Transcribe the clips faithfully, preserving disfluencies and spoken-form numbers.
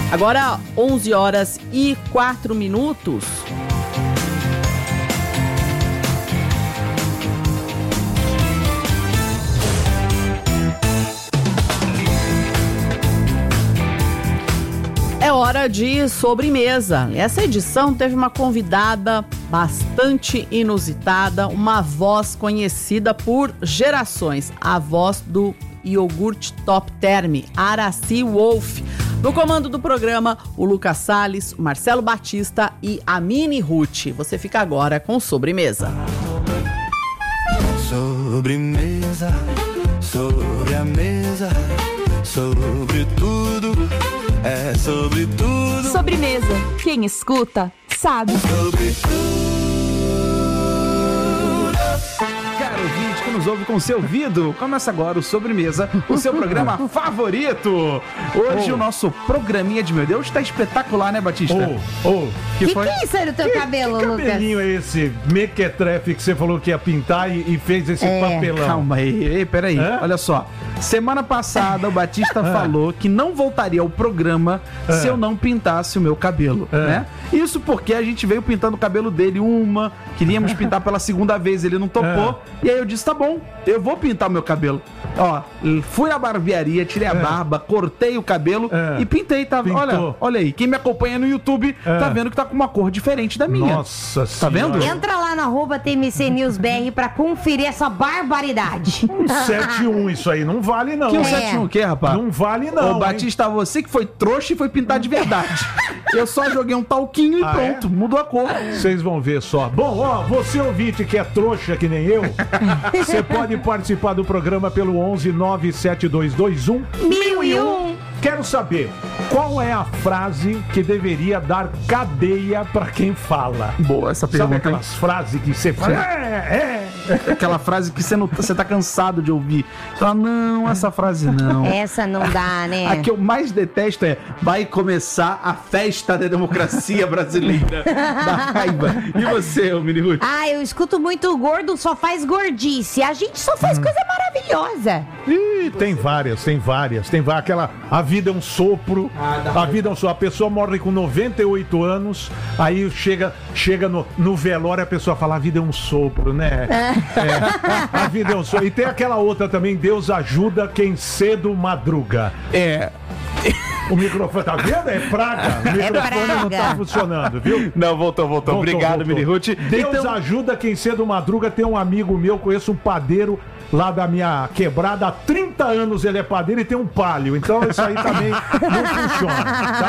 Agora, onze horas e quatro minutos. É hora de sobremesa. Essa edição teve uma convidada bastante inusitada, uma voz conhecida por gerações, a voz do iogurte Top Term, Aracy Wolf. No comando do programa, o Lucas Salles, o Marcelo Batista e a Mini Ruth. Você fica agora com Sobremesa. Sobremesa, sobre a mesa, sobre tudo, é sobre tudo. Sobremesa, quem escuta, sabe. Sobre tudo. Caro ouvinte que nos ouve com seu ouvido, começa agora o Sobremesa, o seu programa favorito. Hoje oh. o nosso programinha de meu Deus está espetacular, né, Batista? Ô, ô. Que, que, que é isso aí no teu que, cabelo, que Lucas? Que cabelinho é esse mequetrefe que você falou que ia pintar e, e fez esse é. papelão? Calma aí, ei, peraí, é? olha só. Semana passada o Batista é. falou que não voltaria ao programa é. se eu não pintasse o meu cabelo, é. né? Isso porque a gente veio pintando o cabelo dele uma, queríamos pintar pela segunda vez, ele não topou. É. E aí eu disse, tá bom, eu vou pintar o meu cabelo. Ó, fui na barbearia, tirei a é. barba, cortei o cabelo é. e pintei, tá? Olha, olha aí, quem me acompanha no YouTube é. tá vendo que tá com uma cor diferente da minha. Nossa Tá senhora. vendo? Entra lá na arroba T M C News B R pra conferir essa barbaridade. sete um isso aí, não vale não. Que um É. sete um o quê, rapaz? Não vale não. Ô, Batista, hein? você que foi trouxa e foi pintar de verdade. Eu só joguei um talquinho e Ah, pronto, é? mudou a cor. Vocês vão ver só. Bom, ó, você ouvinte que é trouxa que nem eu, você pode participar do programa pelo onze nove sete dois dois um Mil e um. Quero saber, qual é a frase que deveria dar cadeia pra quem fala? Boa essa pergunta. Sabe aquelas frases que você fala? É, é. Aquela frase que você, não, você tá cansado de ouvir. Você fala, não, essa frase não. Essa não dá, né? A que eu mais detesto é, vai começar a festa da democracia brasileira. Da raiva. E você, ô Mini Ruth? Ah, eu escuto muito gordo, só faz gordice. A gente só faz hum. coisa maravilhosa. Ih, tem várias, tem várias. Tem várias. Aquela, a vida é um sopro. Ah, a vida é um sopro. A pessoa morre com noventa e oito anos, aí chega, chega no, no velório, a pessoa fala, a vida é um sopro, né? É. É, a vida é um sopro. E tem aquela outra também, Deus ajuda quem cedo madruga. É... O microfone, tá vendo? É praga. O microfone é não tá funcionando, viu? Não, voltou, voltou. voltou Obrigado, Mini Ruth. Deus então... ajuda quem cedo madruga. Tem um amigo meu, conheço um padeiro lá da minha quebrada. Há trinta anos ele é padeiro e tem um palio. Então isso aí também não funciona,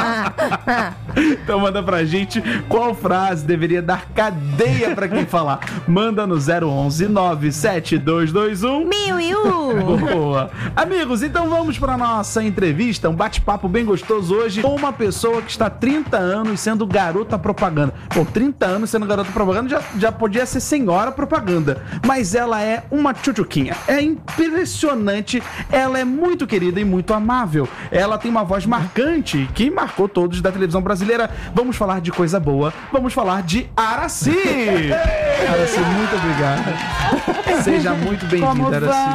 tá? Então manda pra gente qual frase deveria dar cadeia pra quem falar. Manda no zero onze nove sete dois dois um Mil e um. Boa. Amigos, então vamos pra nossa entrevista. Um bate-papo bem gostoso hoje com uma pessoa que está há trinta anos sendo garota propaganda. Pô, trinta anos sendo garota propaganda já, já podia ser senhora propaganda. Mas ela é uma tchutchuquinha. É impressionante. Ela é muito querida e muito amável. Ela tem uma voz marcante que marcou todos da televisão brasileira. Vamos falar de coisa boa. Vamos falar de Aracy. Aracy, muito obrigado. Seja muito bem-vinda,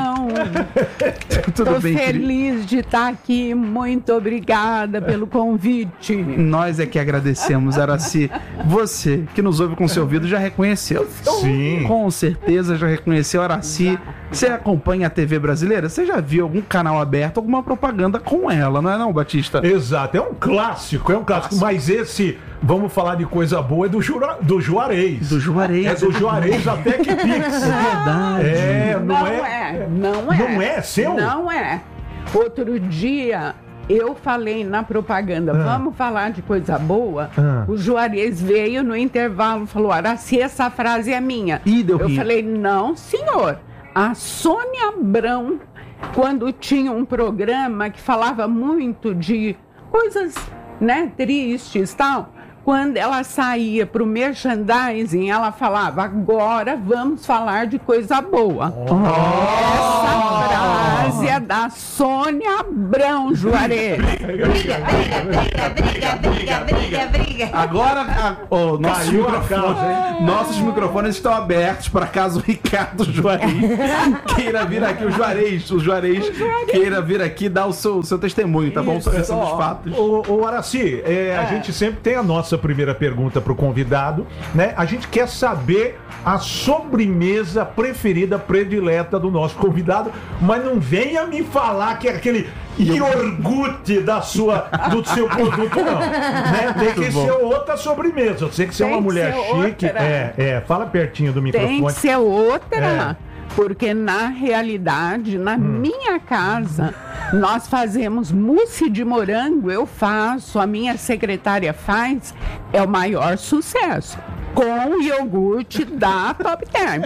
Aracy. Tudo Tô bem, feliz querido? de estar aqui. Muito obrigada pelo convite. Nós é que agradecemos, Aracy. Você que nos ouve com seu ouvido já reconheceu. Sim. Com certeza já reconheceu Aracy. Você acompanha a T V brasileira? Você já viu algum canal aberto, alguma propaganda com ela, não é não, Batista? Exato, é um clássico, é um clássico. Mas esse, vamos falar de coisa boa, é do, Jura, do Juarez. Do Juarez. É do Juarez até que Pix. É verdade. É, não, Não é. é, não é. Não é seu? Não é. Outro dia eu falei na propaganda, ah. vamos falar de coisa boa. Ah. O Juarez veio no intervalo e falou, Aracy, essa frase é minha. Ih, deu eu rir. falei, não, senhor. A Sônia Abrão, quando tinha um programa que falava muito de coisas, né, tristes e tal, quando ela saía para o merchandising, ela falava, agora vamos falar de coisa boa. Oh. Essa frase frase é da Sônia Abrão, Juarez. Briga, briga, briga, briga, briga, briga, briga. Agora, a, oh, nossos, Caiu a microfones, casa, nossos microfones estão abertos para caso o Ricardo Juarez queira vir aqui, o Juarez, o Juarez queira vir aqui dar o seu, o seu testemunho, tá bom? Sobre esses fatos. Ô, ô Araci, é, a gente sempre tem a nossa primeira pergunta pro convidado, né? A gente quer saber a sobremesa preferida, predileta do nosso convidado, mas não venha me falar que é aquele iogurte da sua, do seu produto, não. Né? Tem que ser outra sobremesa. Você que ser Tem uma que mulher ser chique. outra. É, é, fala pertinho do microfone. Tem que ser outra. É. Porque na realidade, na minha casa, nós fazemos mousse de morango, eu faço, a minha secretária faz, é o maior sucesso. Com o iogurte da Top Term.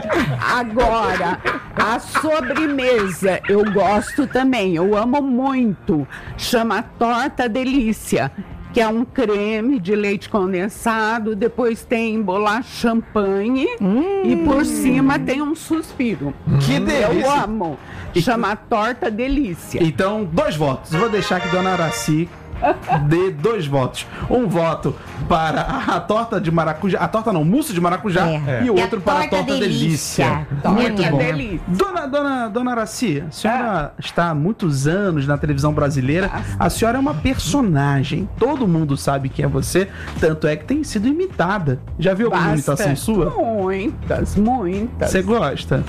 Agora, a sobremesa, eu gosto também, eu amo muito. Chama Torta Delícia, que é um creme de leite condensado, depois tem bolacha champanhe hum. e por cima tem um suspiro. Que delícia! Eu amo. Chama Torta Delícia. Então, dois votos. Eu vou deixar que Dona Araci dê dois votos. Um voto para a torta de maracujá, a torta não, mousse de maracujá, É. e o E a outro para a torta torta delícia. delícia. Muito Torta bom. delícia. Dona, dona, dona Araci, a senhora está há muitos anos na televisão brasileira. A senhora é uma personagem. Todo mundo sabe que é você, tanto é que tem sido imitada. Já viu alguma Bastante. imitação sua? Muitas, muitas. Você gosta?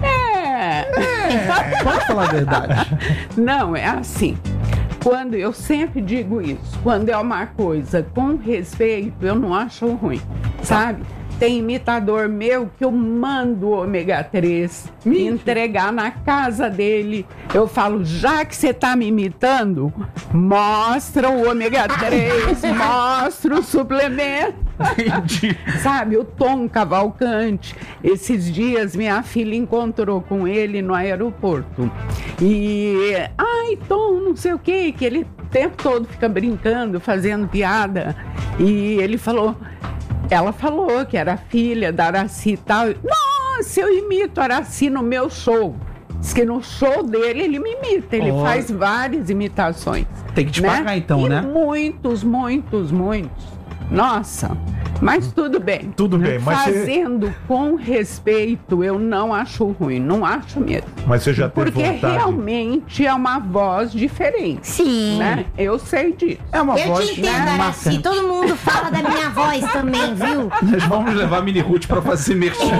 É. Pode falar a verdade. Não, é assim. Quando eu sempre digo isso, quando é uma coisa com respeito, eu não acho ruim, sabe? Tem imitador meu que eu mando o ômega três me entregar na casa dele. Eu falo, já que você tá me imitando, mostra o ômega três, mostra o suplemento. Entendi. Sabe, o Tom Cavalcante, esses dias minha filha encontrou com ele no aeroporto. E, ai, Tom, não sei o que, que ele o tempo todo fica brincando, fazendo piada. E ele falou, ela falou que era filha da Araci e tal. Nossa, eu imito a Araci no meu show. Diz que no show dele ele me imita, ele Oh. faz várias imitações. Tem que te né? pagar então, E né? muitos, muitos, muitos. Nossa, mas tudo bem. Tudo bem, mas você- Fazendo com respeito, eu não acho ruim, não acho mesmo. Mas você já teve Porque vontade? realmente é uma voz diferente, Sim. né? Eu sei disso. É uma Eu voz te entendo, Araci. marcante. Todo mundo fala da minha voz também, viu? Nós vamos levar a Mini Ruth pra fazer merchan.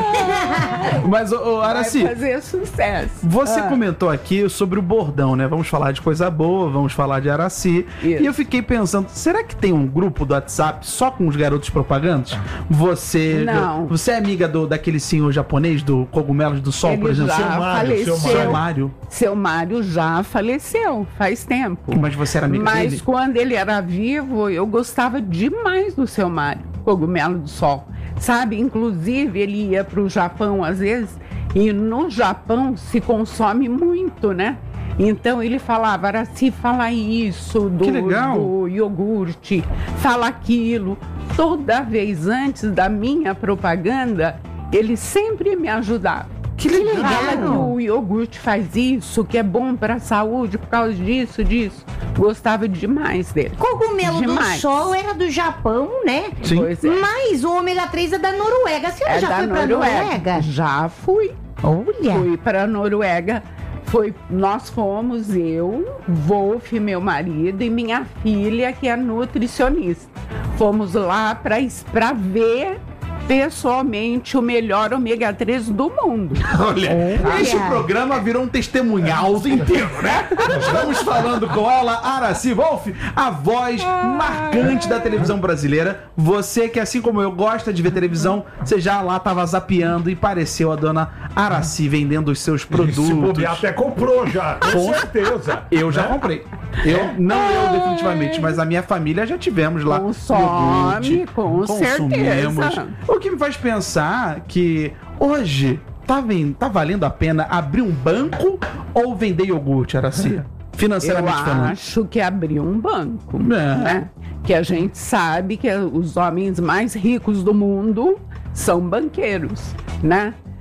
Mas, ô, ô, Araci, Vai fazer sucesso. você Ah. comentou aqui sobre o bordão, né? Vamos falar de coisa boa, vamos falar de Araci. Isso. E eu fiquei pensando, será que tem um grupo do WhatsApp só com os garotos propagandas? Você Não. você é amiga do, daquele senhor japonês, do Cogumelos do Sol, Ele por exemplo? já Seu Mário, seu faleceu. Seu Mário. Seu Mário já faleceu, faz tempo. Mas você era amiga Mas dele? quando ele era vivo, eu gostava demais do seu Mário, Cogumelo do Sol. Sabe, inclusive ele ia para o Japão às vezes, e no Japão se consome muito, né? Então ele falava, Araci, fala isso do, Que legal. do iogurte, fala aquilo. Toda vez antes da minha propaganda, ele sempre me ajudava. Que legal. Fala que o iogurte faz isso, que é bom para a saúde por causa disso, disso. Gostava demais dele. Cogumelo do Demais. Sol era do Japão, né? Sim. Pois é. Mas o ômega três é da Noruega. A senhora É já da foi pra Noruega? Já fui. Olha. Fui para a Noruega. Foi, nós fomos, eu, Wolf, meu marido, e minha filha, que é nutricionista. Fomos lá para ver pessoalmente o melhor ômega três do mundo. Olha, este Olha. programa virou um testemunhal inteiro, né? Estamos falando com ela, Araci Wolf, a voz marcante da televisão brasileira. Você que, assim como eu, gosta de ver televisão, você já lá tava zapeando e pareceu a dona Araci vendendo os seus Se produtos. bobear, até comprou já, com Com- certeza. Eu já Né? comprei. Eu, não eu definitivamente, mas a minha família já tivemos lá. Consome, iogurte, com consumimos. certeza. O que me faz pensar que hoje tá, ven- tá valendo a pena abrir um banco ou vender iogurte, Araci? Eu Financeiramente falando. acho que abriu um banco, É. né? Que a gente sabe que os homens mais ricos do mundo são banqueiros, né?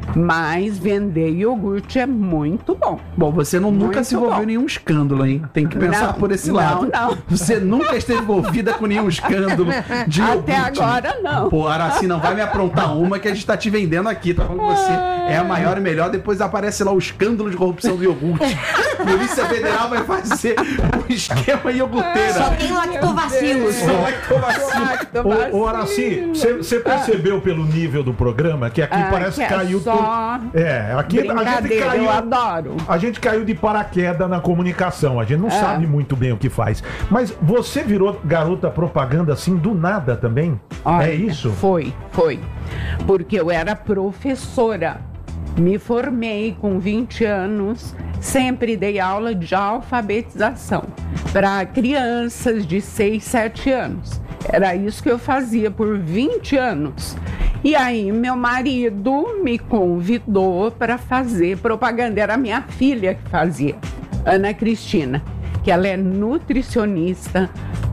Mas vender iogurte é muito bom. Bom, você não, nunca Muito se envolveu bom. em nenhum escândalo, hein? Tem que pensar Não, por esse não, lado. não. Você nunca esteve envolvida com nenhum escândalo de Até iogurte. agora, não. Pô, Araci, não vai me aprontar uma que a gente tá te vendendo aqui. Tá falando que você é a maior e melhor. Depois aparece lá o escândalo de corrupção do iogurte. Polícia Federal vai fazer o esquema iogurteira. Só tem lactobacilos. Só lactobacilo. Ô, ô Araci, você percebeu pelo nível do programa que aqui Ah, parece que que é caiu só tudo. É, aqui a gente Brincadeira, caiu. eu adoro. A gente caiu de paraquedas na comunicação. A gente não É. sabe muito bem o que faz. Mas você virou garota propaganda assim do nada também? Olha, é isso? Foi, foi. Porque eu era professora. Me formei com vinte anos, sempre dei aula de alfabetização para crianças de seis, sete anos. Era isso que eu fazia por vinte anos. E aí meu marido me convidou para fazer propaganda. Era minha filha que fazia, Ana Cristina, que ela é nutricionista,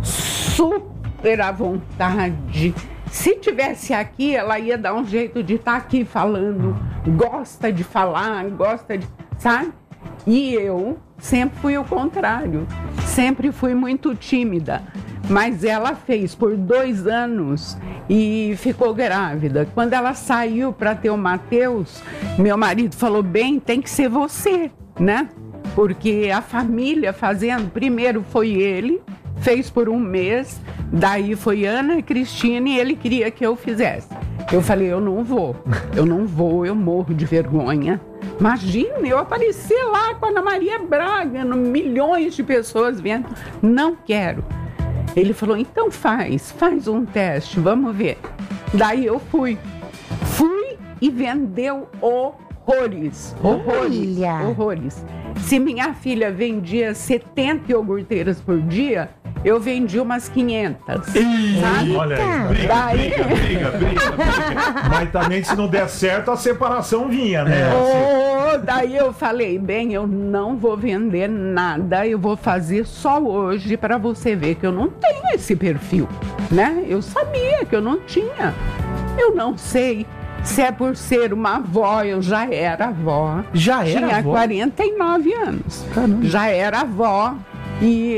super à vontade. Se tivesse aqui, ela ia dar um jeito de estar aqui falando. Gosta de falar, gosta de... Sabe? E eu sempre fui o contrário. Sempre fui muito tímida. Mas ela fez por dois anos e ficou grávida. Quando ela saiu para ter o Matheus, meu marido falou, bem, tem que ser você, né? Porque a família fazendo, primeiro foi ele, fez por um mês, daí foi Ana Cristina e ele queria que eu fizesse. Eu falei, eu não vou, eu não vou, eu morro de vergonha. Imagina, eu aparecer lá com a Ana Maria Braga, no, milhões de pessoas vendo, não quero. Ele falou, então faz, faz um teste, vamos ver. Daí eu fui, fui e vendeu horrores, horrores, Olha. horrores. Se minha filha vendia setenta iogurteiras por dia, eu vendi umas quinhentas. Sabe? Olha aí. Briga, Daí- briga, briga, briga, briga. Mas também se não der certo, a separação vinha, né? Oh, daí eu falei, bem, eu não vou vender nada, eu vou fazer só hoje para você ver que eu não tenho esse perfil, né? Eu sabia que eu não tinha. Eu não sei se é por ser uma avó, eu já era avó. Já era Tinha avó? quarenta e nove anos. Caramba. Já era avó e...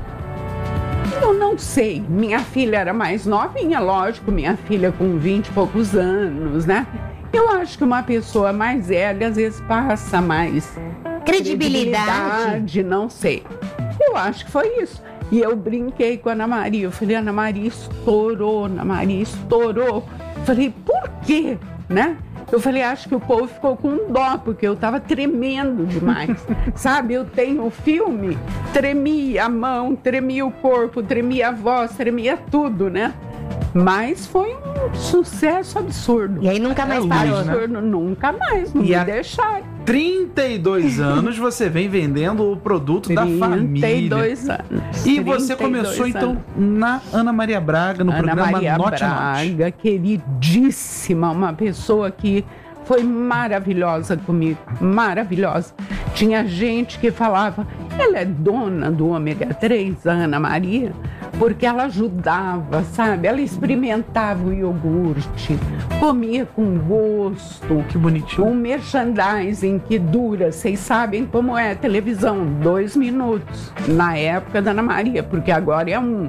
Eu não sei, minha filha era mais novinha, lógico, minha filha com vinte e poucos anos, né? Eu acho que uma pessoa mais velha às vezes passa mais Credibilidade. credibilidade, não sei. Eu acho que foi isso. E eu brinquei com a Ana Maria, eu falei, Ana Maria estourou, Ana Maria estourou. Falei, por quê, né? Eu falei, acho que o povo ficou com dó, porque eu tava tremendo demais. Sabe, eu tenho o filme, tremia a mão, tremia o corpo, tremia a voz, tremia tudo, né? Mas foi um sucesso absurdo. E aí nunca mais É parou, luz, né? Absurdo, nunca mais, não E me a- deixaram. trinta e dois anos você vem vendendo o produto da família. trinta e dois anos. E você trinta e dois começou então anos. na Ana Maria Braga, no Ana programa Maria Note a Note. Braga, queridíssima, uma pessoa que foi maravilhosa comigo, maravilhosa. Tinha gente que falava, ela é dona do ômega três, a Ana Maria, porque ela ajudava, sabe? Ela experimentava o iogurte, comia com gosto. Que bonitinho. Um merchandising que dura, vocês sabem como é a televisão, dois minutos, na época da Ana Maria, porque agora é um.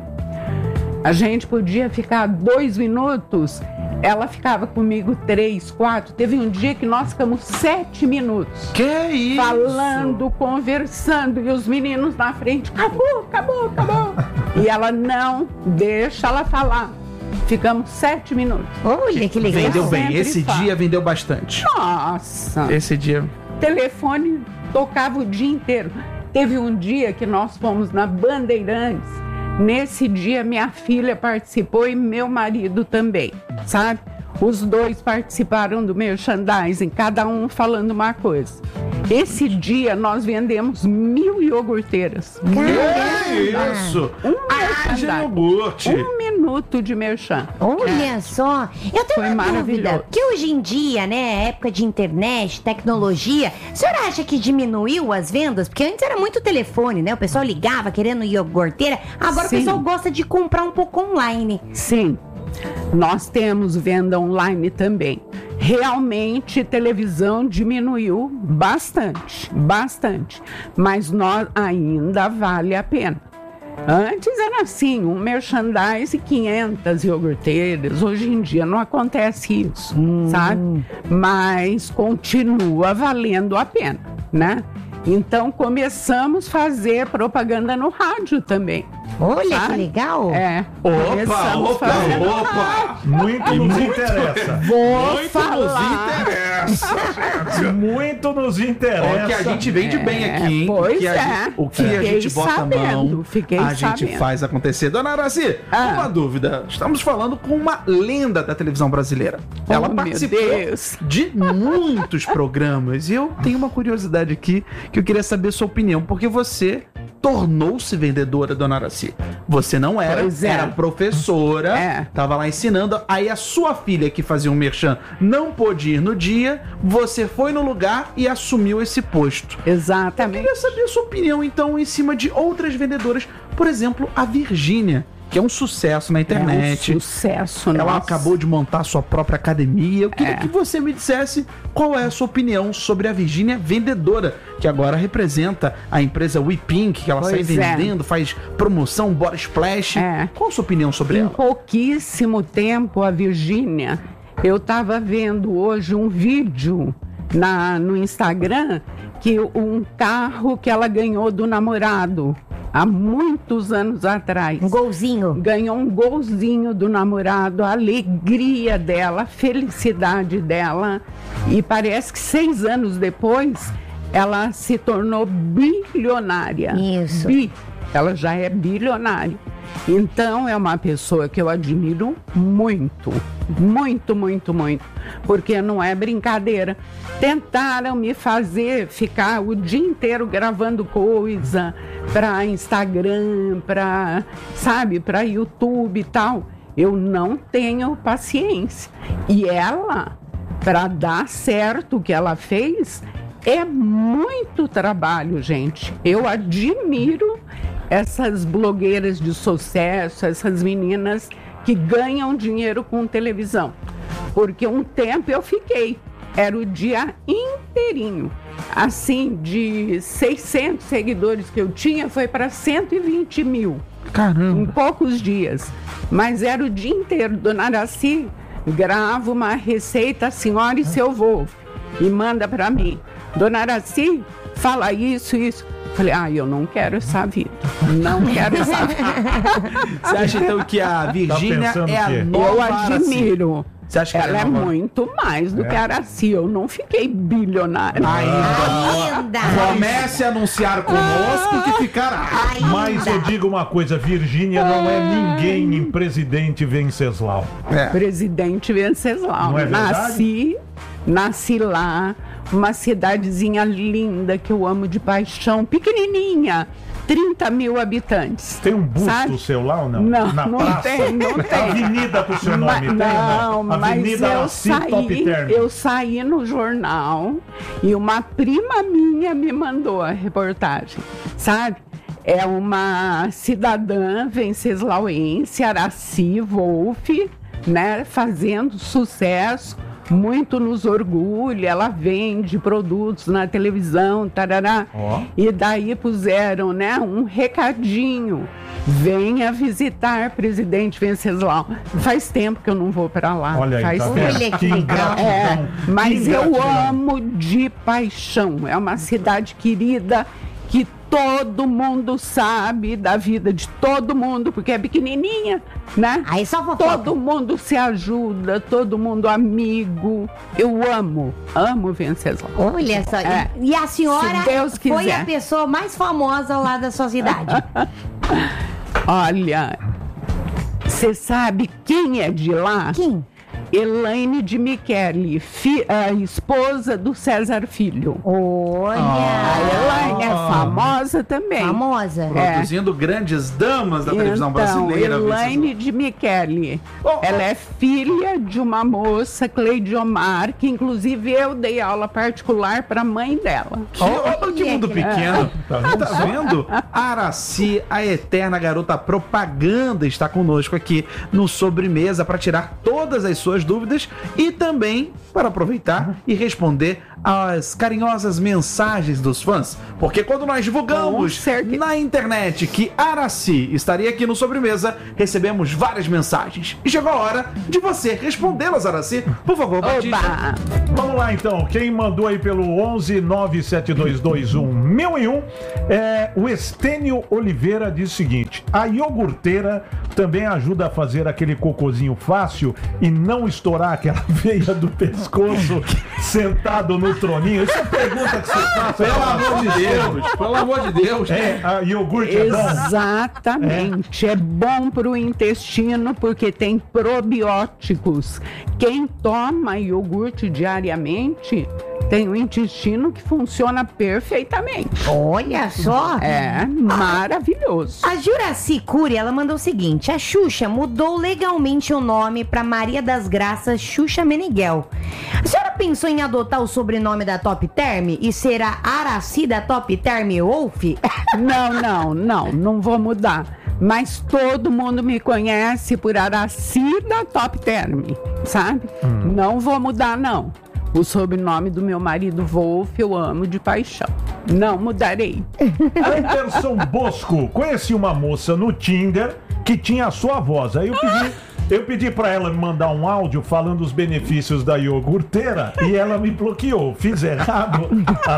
A gente podia ficar dois minutos, ela ficava comigo três, quatro. Teve um dia que nós ficamos sete minutos. Que isso? Falando, conversando, e os meninos na frente, acabou, acabou, acabou. E ela não deixa ela falar. Ficamos sete minutos. Olha que legal. Vendeu bem. Sempre Esse fala. dia vendeu bastante. Nossa! Esse dia. Telefone tocava o dia inteiro. Teve um dia que nós fomos na Bandeirantes. Nesse dia, minha filha participou e meu marido também, sabe? Os dois participaram do merchandising, cada um falando uma coisa. Esse dia, nós vendemos mil iogurteiras. Que isso? Um Ah, de merchandising. iogurte. Um minuto de merchan. Olha só, eu tenho Foi uma dúvida, maravilhoso. que hoje em dia, né, época de internet, tecnologia, a senhora acha que diminuiu as vendas? Porque antes era muito telefone, né, o pessoal ligava querendo iogurteira, agora Sim. o pessoal gosta de comprar um pouco online. Sim, nós temos venda online também. realmente televisão diminuiu bastante, bastante. Mas nós ainda vale a pena. Antes era assim, um merchandise, quinhentas iogurteiras. Hoje em dia não acontece isso, hum. sabe? Mas continua valendo a pena, né? Então começamos a fazer propaganda no rádio também. Olha, sabe? que legal. É. Opa, opa, opa. Muito nos interessa. Vou Muito falar. nos interessa, gente. Muito nos interessa. Ó, que a gente vende bem aqui, hein? pois O que a é. gente- o que a Fiquei gente bota sabendo, a mão, fiquei a gente sabendo. faz acontecer. Dona Araci, Ah. uma dúvida. Estamos falando com uma lenda da televisão brasileira. Ela Oh, meu participou Deus. de muitos programas. E eu tenho uma curiosidade aqui que eu queria saber a sua opinião, porque você tornou-se vendedora, Dona Araci. Você não era, Pois é. era professora, É. tava lá ensinando. Aí a sua filha, que fazia um merchan, não pôde ir no dia, você foi no lugar e assumiu esse posto. Eu Exatamente. queria saber a sua opinião, então, em cima de outras vendedoras. Por exemplo, a Virgínia, que é um sucesso na internet. É um sucesso, Ela nossa. acabou de montar sua própria academia. Eu queria É. que você me dissesse qual é a sua opinião sobre a Virgínia vendedora, que agora representa a empresa WePink, que ela sai Pois é. vendendo, faz promoção, Bora Splash. É. Qual a sua opinião sobre Em ela? pouquíssimo tempo, a Virgínia, eu estava vendo hoje um vídeo na, no Instagram que um carro que ela ganhou do namorado há muitos anos atrás. Um golzinho. Ganhou um golzinho do namorado, a alegria dela, a felicidade dela. E parece que seis anos depois, ela se tornou bilionária. Isso. Bi. Ela já é bilionária. Então, é uma pessoa que eu admiro muito. Muito, muito, muito. Porque não é brincadeira. Tentaram me fazer ficar o dia inteiro gravando coisa para Instagram, para, sabe, para YouTube e tal. Eu não tenho paciência. E ela, para dar certo o que ela fez, é muito trabalho, gente. Eu admiro essas blogueiras de sucesso, essas meninas que ganham dinheiro com televisão. Porque um tempo eu fiquei, era o dia inteirinho. Assim, de seiscentos seguidores que eu tinha, foi para cento e vinte mil. Caramba. Em poucos dias. Mas era o dia inteiro. Dona Araci, grava uma receita, a senhora e seu vô, e manda para mim. Dona Araci, fala isso, isso. Falei, ah, eu não quero essa vida. Não quero essa vida. Você acha, então, que a Virgínia pensando é a o quê? nova Eu Araci? admiro. Você acha que Ela é nova? muito mais do que a Araci. Eu não fiquei bilionária. Ainda. Comece a anunciar conosco que ficará. Mas eu digo uma coisa, Virgínia não é ninguém em Presidente Venceslau. É. Presidente Venceslau. Não é verdade? Nasci, nasci lá, uma cidadezinha linda que eu amo de paixão, pequenininha, trinta mil habitantes. Tem um busto Sabe? seu lá ou não? Não, Na não praça? tem, não tem. Avenida com o seu nome Ma- tem? não, mas Avenida eu Araci Top saí, Term. eu saí no jornal e uma prima minha me mandou a reportagem, sabe? É uma cidadã venceslauense, Araci Wolff, né, fazendo sucesso, muito nos orgulha, ela vende produtos na televisão, tarará. Ó. E daí puseram, né, um recadinho. Venha visitar Presidente Venceslau. Faz tempo que eu não vou para lá. Olha aí, Faz tá tempo. vendo? Olha que Que legal. ingratidão. É, mas Que eu ingratidão. amo de paixão. É uma cidade querida que todo mundo sabe da vida de todo mundo, porque é pequenininha, né? Aí só fofoca. Todo mundo se ajuda, todo mundo amigo. Eu amo, amo Venceslau. Olha só. É. E a senhora Se Deus foi quiser. a pessoa mais famosa lá da sua cidade. Olha, você sabe quem é de lá? Quem? Elaine de Michele, fi- a esposa do César Filho. Olha. A Elaine é Ah. famosa também. Famosa. Produzindo grandes damas da televisão brasileira. Então, Elaine de Michele. Oh, Ela é filha de uma moça, Cleidiomar, que inclusive eu dei aula particular para a mãe dela. Que, olha que mundo pequeno. Tá Tá, vendo? vendo? A Araci, a eterna garota propaganda, está conosco aqui no Sobremesa para tirar todas as suas suas dúvidas e também para aproveitar e responder às carinhosas mensagens dos fãs. Porque quando nós divulgamos na internet que Araci estaria aqui no Sobremesa, recebemos várias mensagens. E chegou a hora de você respondê-las, Araci. Por favor, Batista. Vamos lá, então. Quem mandou aí pelo onze nove sete dois dois um mil e um é o Estênio Oliveira, diz o seguinte: a iogurteira também ajuda a fazer aquele cocôzinho fácil e não estourar aquela veia do pescoço sentado no troninho? Isso é pergunta que você faz. Pelo amor de Deus, pelo amor de Deus. É, a iogurte é bom. Exatamente. É, é bom para o intestino porque tem probióticos. Quem toma iogurte diariamente tem um intestino que funciona perfeitamente. Olha só. É maravilhoso. A Juraci Cury, ela mandou o seguinte: a Xuxa mudou legalmente o nome para Maria das Graças Xuxa Meneghel. A senhora pensou em adotar o sobrenome da Top Term e ser a Araci da Top Term Wolf? Não, não, não, não vou mudar. Mas todo mundo me conhece por Araci da Top Term, sabe? Hum. Não vou mudar, não. O sobrenome do meu marido Wolf eu amo de paixão. Não mudarei. Anderson Bosco, conheci uma moça no Tinder que tinha a sua voz. Aí eu pedi, eu pedi pra ela me mandar um áudio falando os benefícios da iogurteira e ela me bloqueou. Fiz errado,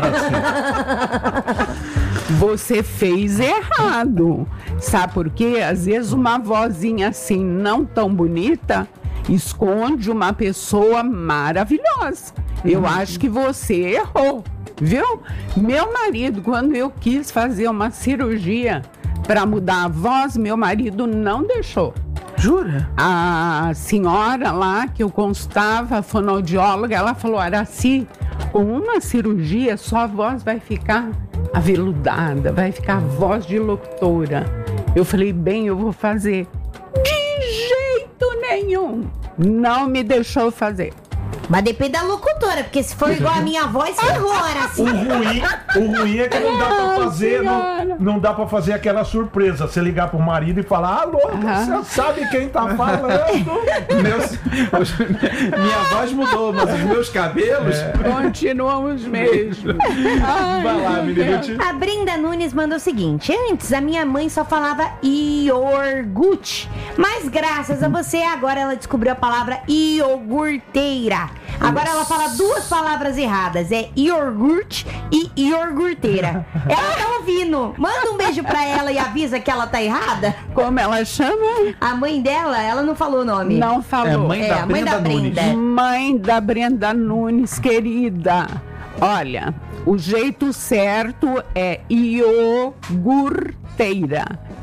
Araci. Você fez errado. Sabe por quê? Às vezes uma vozinha assim não tão bonita esconde uma pessoa maravilhosa. Eu acho que você errou, viu? Meu marido, quando eu quis fazer uma cirurgia para mudar a voz, meu marido não deixou. Jura? A senhora lá que eu consultava, a fonoaudióloga, ela falou: Araci, com uma cirurgia sua voz vai ficar aveludada, vai ficar a voz de locutora. Eu falei: bem, eu vou fazer. De jeito nenhum. Não me deixou fazer. Mas depende da locutora, porque se for igual a minha voz, ferrou, Araci. O ruim, o ruim é que não dá pra fazer, não, não dá pra fazer aquela surpresa. Você ligar pro marido e falar: alô, você sabe quem tá falando? Meus, os, minha voz mudou, mas os meus cabelos é. continuam os mesmos. Ai, vai lá, menino. A Brenda Nunes mandou o seguinte: antes a minha mãe só falava iogurte, mas graças a você agora ela descobriu a palavra iogurteira. Agora ela fala duas palavras erradas, é iogurte e iogurteira. Ela tá ouvindo. Manda um beijo pra ela e avisa que ela tá errada. Como ela chama? A mãe dela, ela não falou o nome. Não falou. É mãe é, da a mãe Brenda da Brenda. Nunes. Mãe da Brenda Nunes, querida. Olha, o jeito certo é iogurteira.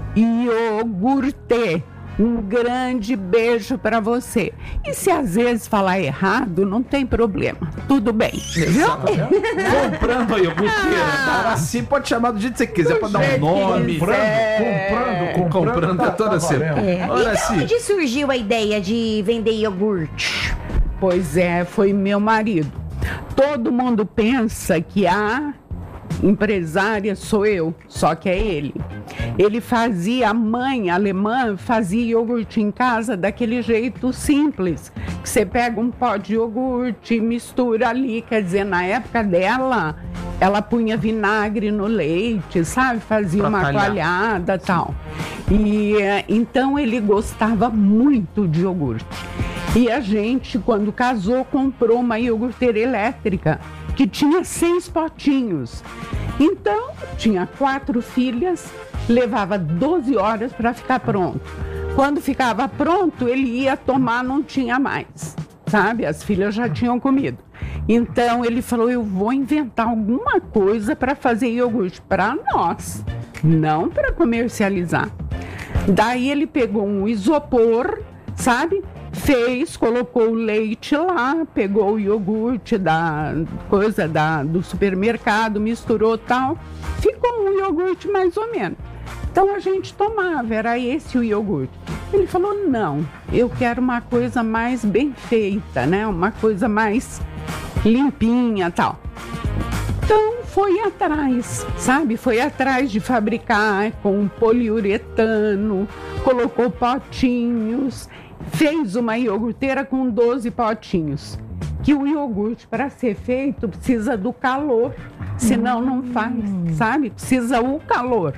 Iogurte. Um grande beijo pra você. E se às vezes falar errado, não tem problema. Tudo bem. Viu? Comprando a iogurteira. Ah, Araci pode chamar do jeito que você quiser, pode dar um nome. Comprando, comprando, comprando. Comprando tá toda tá semana. É. E Araci. de onde surgiu a ideia de vender iogurte? Pois é, foi meu marido. Todo mundo pensa que a empresária sou eu, só que é ele. Ele fazia, a mãe alemã fazia iogurte em casa daquele jeito simples. Que você pega um pó de iogurte, mistura ali, quer dizer, na época dela, ela punha vinagre no leite, sabe? Fazia pra uma talhar. coalhada e tal. E então ele gostava muito de iogurte. E a gente, quando casou, comprou uma iogurteira elétrica que tinha seis potinhos. Então, tinha quatro filhas, levava doze horas para ficar pronto. Quando ficava pronto, ele ia tomar, não tinha mais, sabe? As filhas já tinham comido. Então, ele falou: eu vou inventar alguma coisa para fazer iogurte para nós, não para comercializar. Daí ele pegou um isopor, sabe? Fez, colocou o leite lá, pegou o iogurte da coisa da, do supermercado, misturou tal, ficou um iogurte mais ou menos. Então a gente tomava, era esse o iogurte. Ele falou: não, eu quero uma coisa mais bem feita, né? Uma coisa mais limpinha tal. Então foi atrás, sabe? Foi atrás de fabricar com poliuretano, colocou potinhos. fez uma iogurteira com doze potinhos. Que o iogurte, para ser feito, precisa do calor, senão não faz, sabe? Precisa o calor.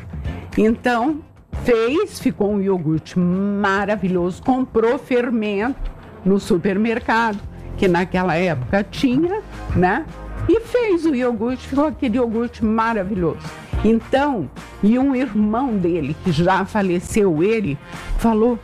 Então, fez, ficou um iogurte maravilhoso, comprou fermento no supermercado, que naquela época tinha, né? E fez o iogurte, ficou aquele iogurte maravilhoso. Então, e um irmão dele, que já faleceu ele, falou: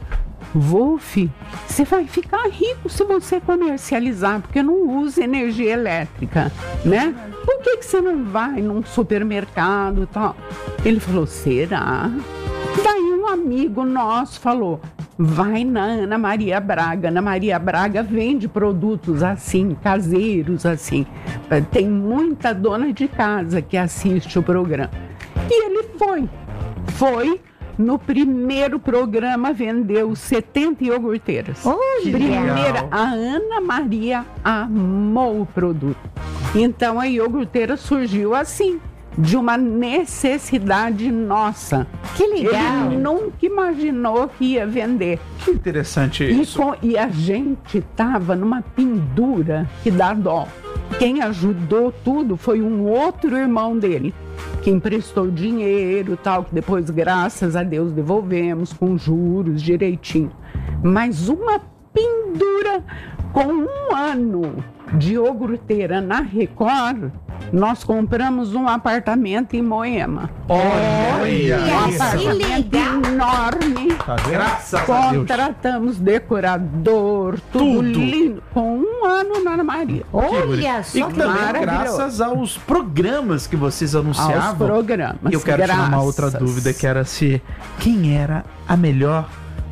Wolf, você vai ficar rico se você comercializar, porque não usa energia elétrica, né? Por que que você não vai num supermercado e tal? Ele falou: será? Daí um amigo nosso falou: vai na Ana Maria Braga. Ana Maria Braga vende produtos assim, caseiros assim. Tem muita dona de casa que assiste o programa. E ele foi. Foi. No primeiro programa vendeu setenta iogurteiras. Oh, Primeira, a Ana Maria amou o produto. Então a iogurteira surgiu assim, de uma necessidade nossa. Que legal. Ele nunca imaginou que ia vender. Que interessante E, isso. com- e a gente tava numa pendura que dá dó. Quem ajudou tudo foi um outro irmão dele, que emprestou dinheiro e tal, que depois, graças a Deus, devolvemos com juros direitinho. Mas uma pendura com um ano de iogurteira na Record, nós compramos um apartamento em Moema. Olha, Um que apartamento legal. enorme. Tá vendo? graças a Deus. Contratamos decorador, tudo, Tudo. lindo, com um ano na Ana Maria. Olha E só que que também maravilhoso. graças aos programas que vocês Aos anunciavam. programas. E eu quero tirar uma outra graças. dúvida, que era se quem era a melhor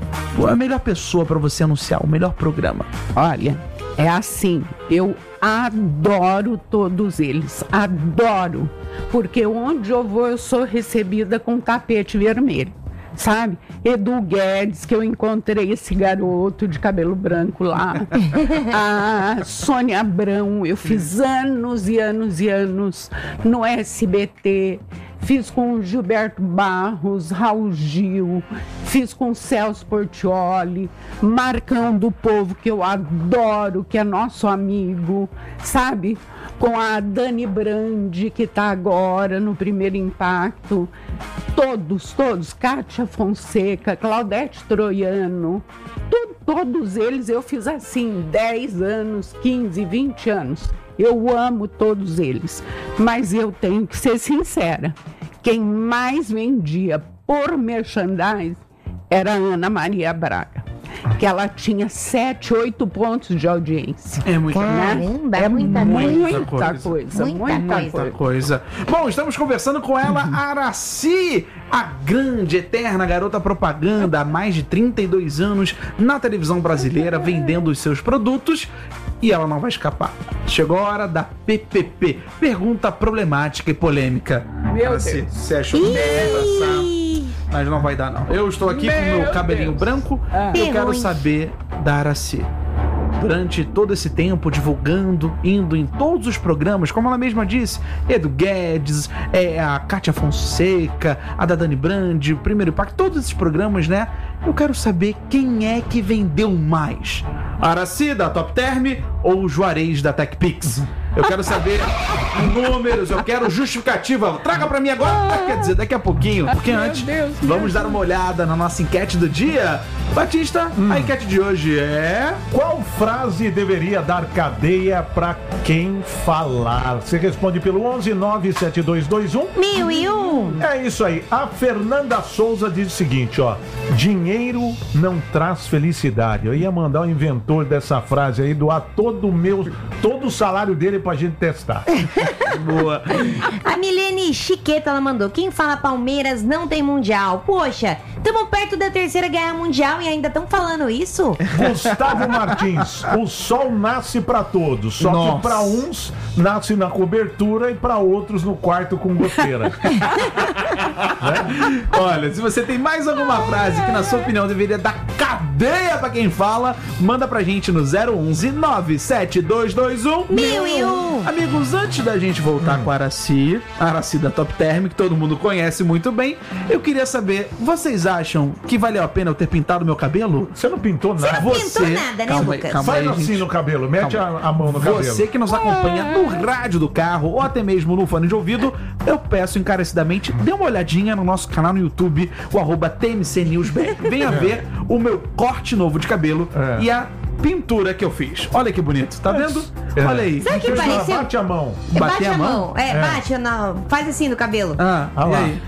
a melhor pessoa para você anunciar, o melhor programa. Olha, é assim, eu adoro todos eles, adoro, porque onde eu vou eu sou recebida com tapete vermelho, sabe? Edu Guedes, que eu encontrei esse garoto de cabelo branco lá, a Sônia Abrão, eu fiz anos e anos e anos no S B T, fiz com o Gilberto Barros, Raul Gil, fiz com o Celso Portiolli, Marcão do Povo, que eu adoro, que é nosso amigo, sabe? Com a Dani Brandi, que está agora no Primeiro Impacto. Todos, todos, Kátia Fonseca, Claudete Troiano, tu- todos eles eu fiz assim, dez anos, quinze, vinte anos. Eu amo todos eles, mas eu tenho que ser sincera. Quem mais vendia por merchandising era a Ana Maria Braga, que ela tinha sete, oito pontos de audiência. É muito Caramba, É muita muita, coisa. coisa, coisa. Muita muita coisa. coisa. coisa. Bom, estamos conversando com ela, Araci, a grande, eterna garota propaganda, há mais de trinta e dois anos na televisão brasileira, vendendo os seus produtos, e ela não vai escapar. Chegou a hora da P P P, pergunta problemática e polêmica. Meu Araci, Deus. você achou que ia passar? Ih, Mas não vai dar, não. Eu estou aqui com o meu Meu cabelinho Deus. branco Ah. e eu quero Pergunte. saber da Araci. Durante todo esse tempo, divulgando, indo em todos os programas, como ela mesma disse, Edu Guedes, é, a Kátia Fonseca, a da Dani Brandi, o Primeiro Impacto, todos esses programas, né? Eu quero saber quem é que vendeu mais. A Araci, da Top Term, ou o Juarez, da TechPix? Eu quero saber números, eu quero justificativa. Traga pra mim agora, quer dizer, daqui a pouquinho. Porque Meu antes, Deus, vamos me dar uma olhada na nossa enquete do dia. Batista, a enquete de hoje é... Qual frase deveria dar cadeia pra quem falar? Você responde pelo onze nove sete dois dois um. Mil e um. É isso aí. A Fernanda Souza diz o seguinte, ó. Dinheiro não traz felicidade. Eu ia mandar o inventor dessa frase aí doar todo o meu, todo o salário dele pra gente testar. Boa. A Milene Chiqueta, ela mandou: quem fala Palmeiras não tem mundial. Poxa, estamos perto da terceira guerra mundial e ainda estão falando isso? Gustavo Martins, o sol nasce pra todos, só Nossa. que pra uns nasce na cobertura e pra outros no quarto com goteira. Olha, se você tem mais alguma frase que na sua opinião deveria dar cadeia pra quem fala, manda pra gente no zero onze nove sete dois dois um Mil e um. Amigos, antes da da gente voltar Hum. com a Araci, a Araci da Top Term, que todo mundo conhece muito bem, eu queria saber, vocês acham que valeu a pena eu ter pintado meu cabelo? Você não pintou nada. não pintou nada, né, calma aí, Lucas? calma Faz aí, assim gente. no cabelo, mete a, a mão no cabelo. Você que nos acompanha no rádio do carro ou até mesmo no fone de ouvido, eu peço encarecidamente, dê uma olhadinha no nosso canal no YouTube, o arroba T M C News B R. Venha ver o meu corte novo de cabelo É. e a pintura que eu fiz. Olha que bonito, tá vendo? É. Olha aí. Sabe que Deixa eu falar, pareceu? bate a mão. Bate a mão. É, bate, não. Faz assim no cabelo. Ah, Olha e lá. aí?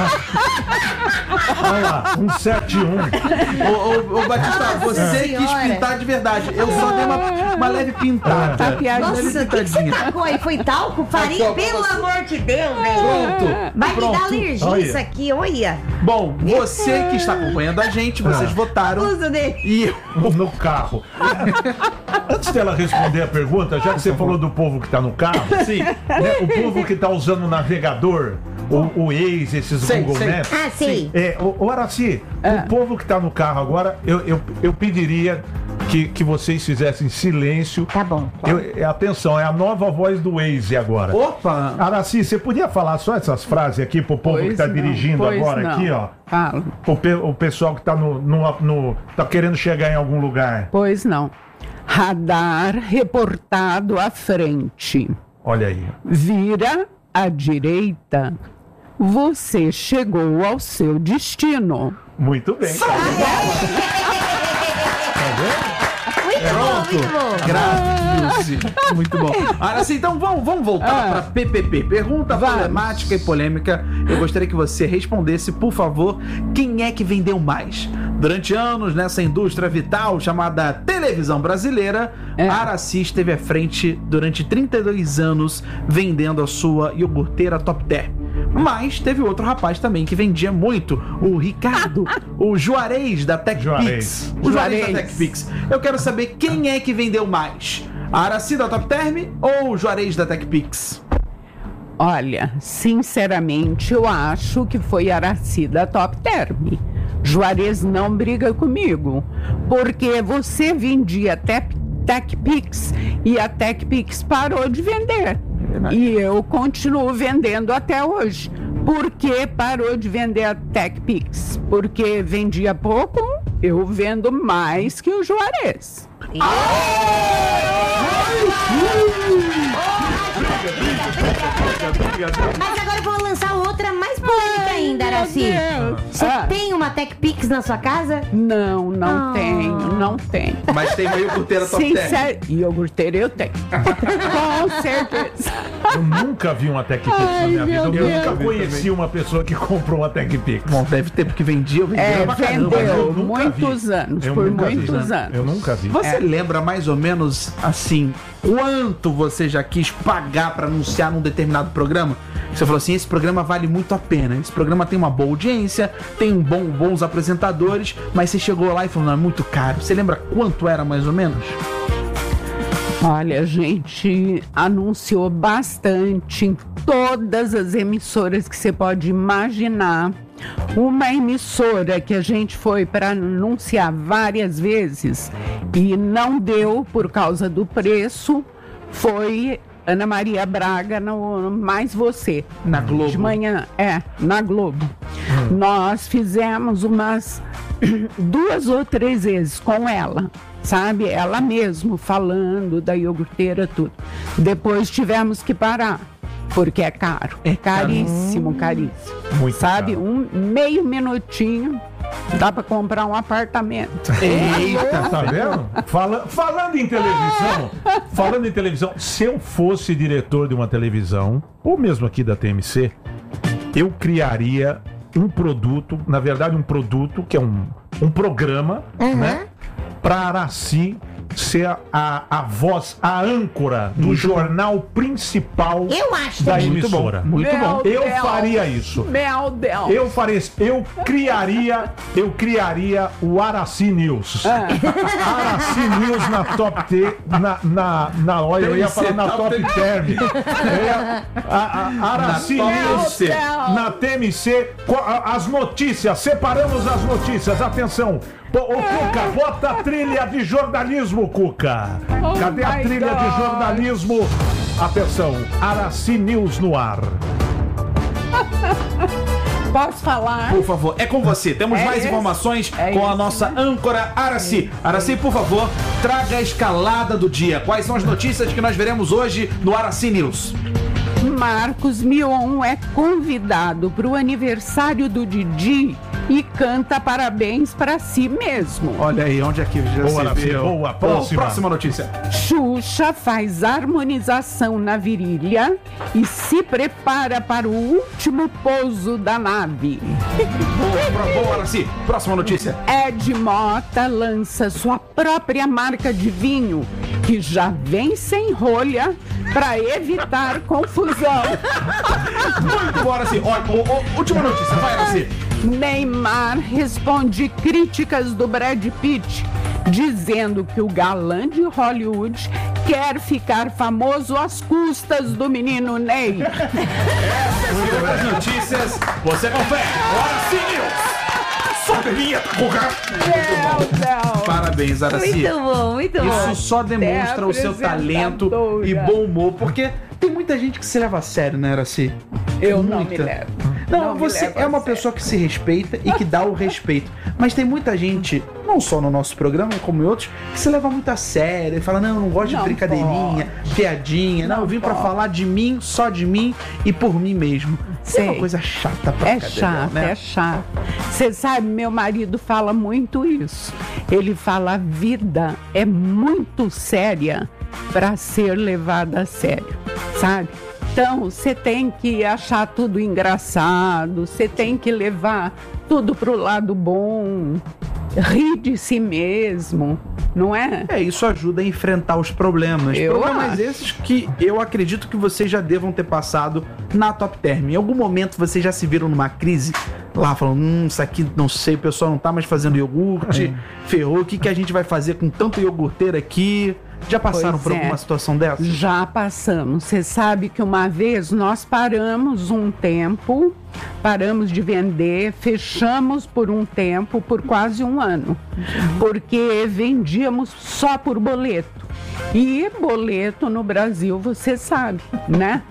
Olha lá, um sete um. Ô, ô, ô, Batista, você Nossa quis Senhora. pintar de verdade. Eu só dei uma, uma leve pintada. Tá piadinha. Nossa, o que, que você tacou aí? Foi talco? Farinha? Tacou pra Pelo você. amor de Deus, velho. Pronto. Vai me Pronto. dar alergia Olha. isso aqui, olha. Bom, você que está acompanhando a gente, vocês Ah. votaram. Uso dele. E eu No carro. Antes dela responder a pergunta, já que você falou do povo que tá no carro, Sim. né, o povo que tá usando o navegador, o, o Waze, esses Sei, Google sei. Maps. Ah, sei. É, o, o Araci, o povo que tá no carro agora, eu, eu, eu pediria que, que vocês fizessem silêncio. Tá bom. Eu- atenção, é a nova voz do Waze agora. Opa! Araci, você podia falar só essas frases aqui pro povo que Pois tá não, dirigindo pois agora não. aqui, ó? Falo. O, pe- o pessoal que tá no, no, no- tá querendo chegar em algum lugar. Pois não. Radar reportado à frente. Olha aí. Vira à direita. Você chegou ao seu destino. Muito bem. Muito bom, muito bom. Grave-se. Muito bom. Agora sim, então vamos, vamos voltar Ah. para P P P. Pergunta Vamos. problemática e polêmica. Eu gostaria que você respondesse, por favor, quem é que vendeu mais? Durante anos, nessa indústria vital chamada televisão brasileira, É. a Araci esteve à frente durante trinta e dois anos vendendo a sua iogurteira Top Term. Mas teve outro rapaz também que vendia muito, o Ricardo, o Juarez da TechPix. Juarez. O Juarez da Juarez. TechPix. Eu quero saber quem é que vendeu mais. A Araci da Top Term ou o Juarez da TechPix? Olha, sinceramente, eu acho que foi Araci da Top Term. Juarez não briga comigo, porque você vendia até TechPix e a TechPix parou de vender. E eu continuo vendendo até hoje. Por que parou de vender a TechPix? Porque vendia pouco, eu vendo mais que o Juarez. Mas agora eu vou lançar outra mais polêmica ainda, Araci. Você Ah. tem uma TechPix na sua casa? Não, não Ah. tenho, não tenho. Mas tem uma iogurteira Top Term. Sincero, iogurteira eu tenho. Com certeza. Eu nunca vi uma TechPix na minha vida. Eu meu nunca Deus. conheci uma pessoa que comprou uma TechPix. Bom, deve ter, porque vendia, eu vendia É, pra caramba. vendeu. Eu nunca muitos vi. anos, Eu por nunca vi, muitos né? anos. Eu nunca vi. Você lembra mais ou menos assim quanto você já quis pagar pra anunciar num determinado programa? Você falou assim, esse programa vale muito a pena. Esse programa tem uma boa audiência, tem um bom, bons apresentadores, mas você chegou lá e falou, não, é muito caro. Você lembra quanto era mais ou menos? Olha, a gente anunciou bastante em todas as emissoras que você pode imaginar. Uma emissora que a gente foi para anunciar várias vezes e não deu por causa do preço foi Ana Maria Braga no Mais Você. Na Globo. De manhã, é, na Globo. Nós fizemos umas duas ou três vezes com ela, sabe? Ela mesmo falando da iogurteira, tudo. Depois tivemos que parar, porque é caro. É caríssimo, caríssimo. Muito sabe? caro. Um meio minutinho dá para comprar um apartamento. Eita! Tá vendo? Fala- falando em televisão, falando em televisão, se eu fosse diretor de uma televisão, ou mesmo aqui da T M C, eu criaria um produto, na verdade um produto que é um, um programa, né? Pra Araci ser a, a, a voz, a âncora do jornal principal Eu acho da também. emissora. Muito bom. Eu Deus. faria isso. Meu Deus! Eu faria isso. Eu criaria, eu criaria o Araci News. Araci News na Top T, na, na, na olha, eu ia falar na Top Term. Eu ia- a, a, Araci Na Top News T M C. na T M C, co- a- as notícias, separamos as notícias, atenção. Ô, ô, Cuca, bota a trilha de jornalismo, Cuca. Oh Cadê a my trilha de God. jornalismo? Atenção, Araci News no ar. Posso falar? Por favor, é com você. Temos É mais esse? informações É com a esse, nossa né? âncora Araci. Araci, por favor, traga a escalada do dia. Quais são as notícias que nós veremos hoje no Araci News? Marcos Mion é convidado para o aniversário do Didi e canta parabéns para si mesmo. Olha aí, onde é que já Boa, se Araci, viu? boa, próxima. Próxima notícia. Xuxa faz harmonização na virilha e se prepara para o último pouso da nave. Boa, boa, Araci. Próxima notícia. Ed Mota lança sua própria marca de vinho, que já vem sem rolha para evitar confusão. Muito bom, Araci. Olha, ó, ó, última notícia. Vai, Araci. Neymar responde críticas do Brad Pitt, dizendo que o galã de Hollywood quer ficar famoso às custas do menino Ney. Essas e outras notícias você confere. Araci News. Sobe a vinheta, porra. Não, não. Parabéns, Araci. Muito bom, muito bom. Isso só demonstra o seu talento e bom humor, porque tem muita gente que se leva a sério, né, Araci? Eu não me Muita. levo. Não, Não me você levo é a uma sério. pessoa que se respeita e que dá o respeito. Mas tem muita gente, não só no nosso programa, como em outros, que se leva muito a sério e fala, não, eu não gosto de Não brincadeirinha, piadinha, não, Não eu vim pra pode. falar de mim, só de mim e por mim mesmo. Isso é uma Sei. coisa chata pra É caramba, chato, né? é chato. Você sabe, meu marido fala muito isso. Ele fala, a vida é muito séria para ser levada a sério, sabe? Então, você tem que achar tudo engraçado, você tem que levar tudo pro lado bom, rir de si mesmo, não é? É, isso ajuda a enfrentar os problemas. Eu problemas acho. esses que eu acredito que vocês já devam ter passado na Top Term. Em algum momento vocês já se viram numa crise lá, falando, hum, isso aqui, não sei, o pessoal não tá mais fazendo iogurte, ferrou, o que, que a gente vai fazer com tanto iogurteiro aqui? Já passaram Pois por é. alguma situação dessa? Já passamos. Você sabe que uma vez nós paramos um tempo, paramos de vender, fechamos por um tempo, por quase um ano, porque vendíamos só por boleto. E boleto no Brasil, você sabe, né?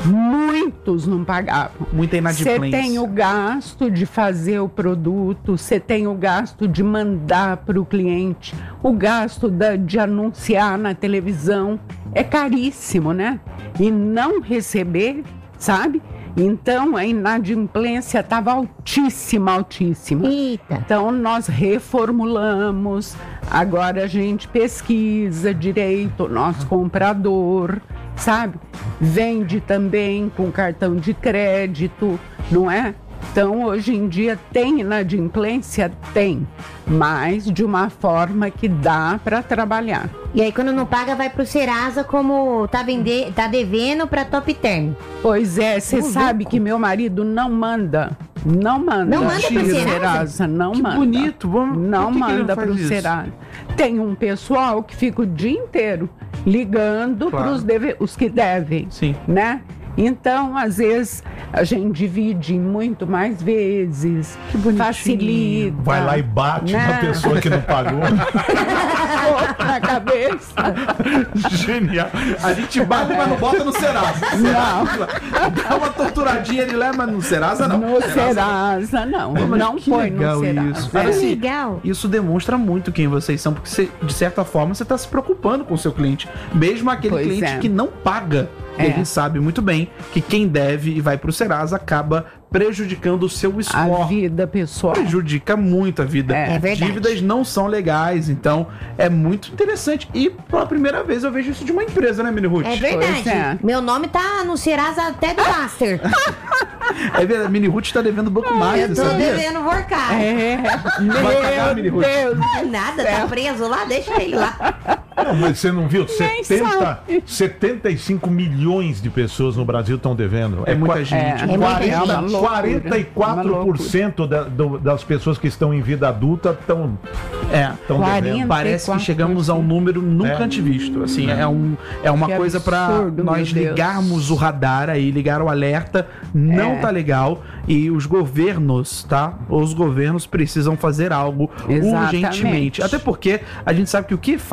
Muitos não pagavam. Muita Você inadimplência. tem o gasto de fazer o produto, você tem o gasto de mandar para o cliente, o gasto da- de anunciar na televisão. É caríssimo, né? E não receber, sabe? Então a inadimplência estava altíssima, altíssima. Eita. Então nós reformulamos, agora a gente pesquisa direito o nosso comprador, sabe? Vende também com cartão de crédito, não é? Então hoje em dia tem inadimplência? Tem, mas de uma forma que dá para trabalhar. E aí quando não paga vai pro Serasa como tá, vender, tá devendo pra Top Term. Pois é, você sabe que meu marido não manda. Não manda. Não manda pro pro Serasa? Não Que manda. bonito, vamos- Não por que que ele não manda faz pro isso? Serasa. Tem um pessoal que fica o dia inteiro ligando Claro. pros deve- os que devem. Sim. Né? Então, às vezes, a gente divide em muito mais vezes. Que bonitinho. Facilita. Vai lá e bate né? na pessoa que não pagou. na cabeça. Genial. A gente bate, mas não bota no Serasa. Não. Dá uma torturadinha ali, mas no Serasa não. No Serasa, não. Mas Não que foi legal no Serasa. isso. É. Olha, assim, Legal. Isso demonstra muito quem vocês são, porque você, de certa forma você está se preocupando com o seu cliente. Mesmo aquele Pois cliente é. que não paga. É. Ele sabe muito bem que quem deve e vai pro Serasa acaba prejudicando o seu A score. vida pessoal. Prejudica muito a vida. É. É verdade. Dívidas não são legais, então é muito interessante. E pela primeira vez eu vejo isso de uma empresa, né, Mini Ruth? É verdade. Pois é. Meu nome tá no Serasa até do Master. É verdade, Mini Ruth tá devendo Banco Master, Eu tô sabia? devendo Vorcar. É. Vai pagar, Mini Meu Ruth? Deus. Nada, tá preso lá, deixa ele lá. Não, mas você não viu? Nem setenta, sabe. setenta e cinco milhões de pessoas no Brasil estão devendo. É muita qua- gente. É, muita quarenta, gente. uma loucura, quarenta e quatro por cento da- do- das pessoas que estão em vida adulta estão É. devendo. quarenta. Parece que chegamos a um número nunca É. antevisto. Assim, é, um, é uma Que coisa pra absurdo, nós meu Deus. ligarmos o radar aí, ligar o alerta. Não É. tá legal. E os governos, tá? Os governos precisam fazer algo Exatamente. urgentemente. Até porque a gente sabe que o que faz esse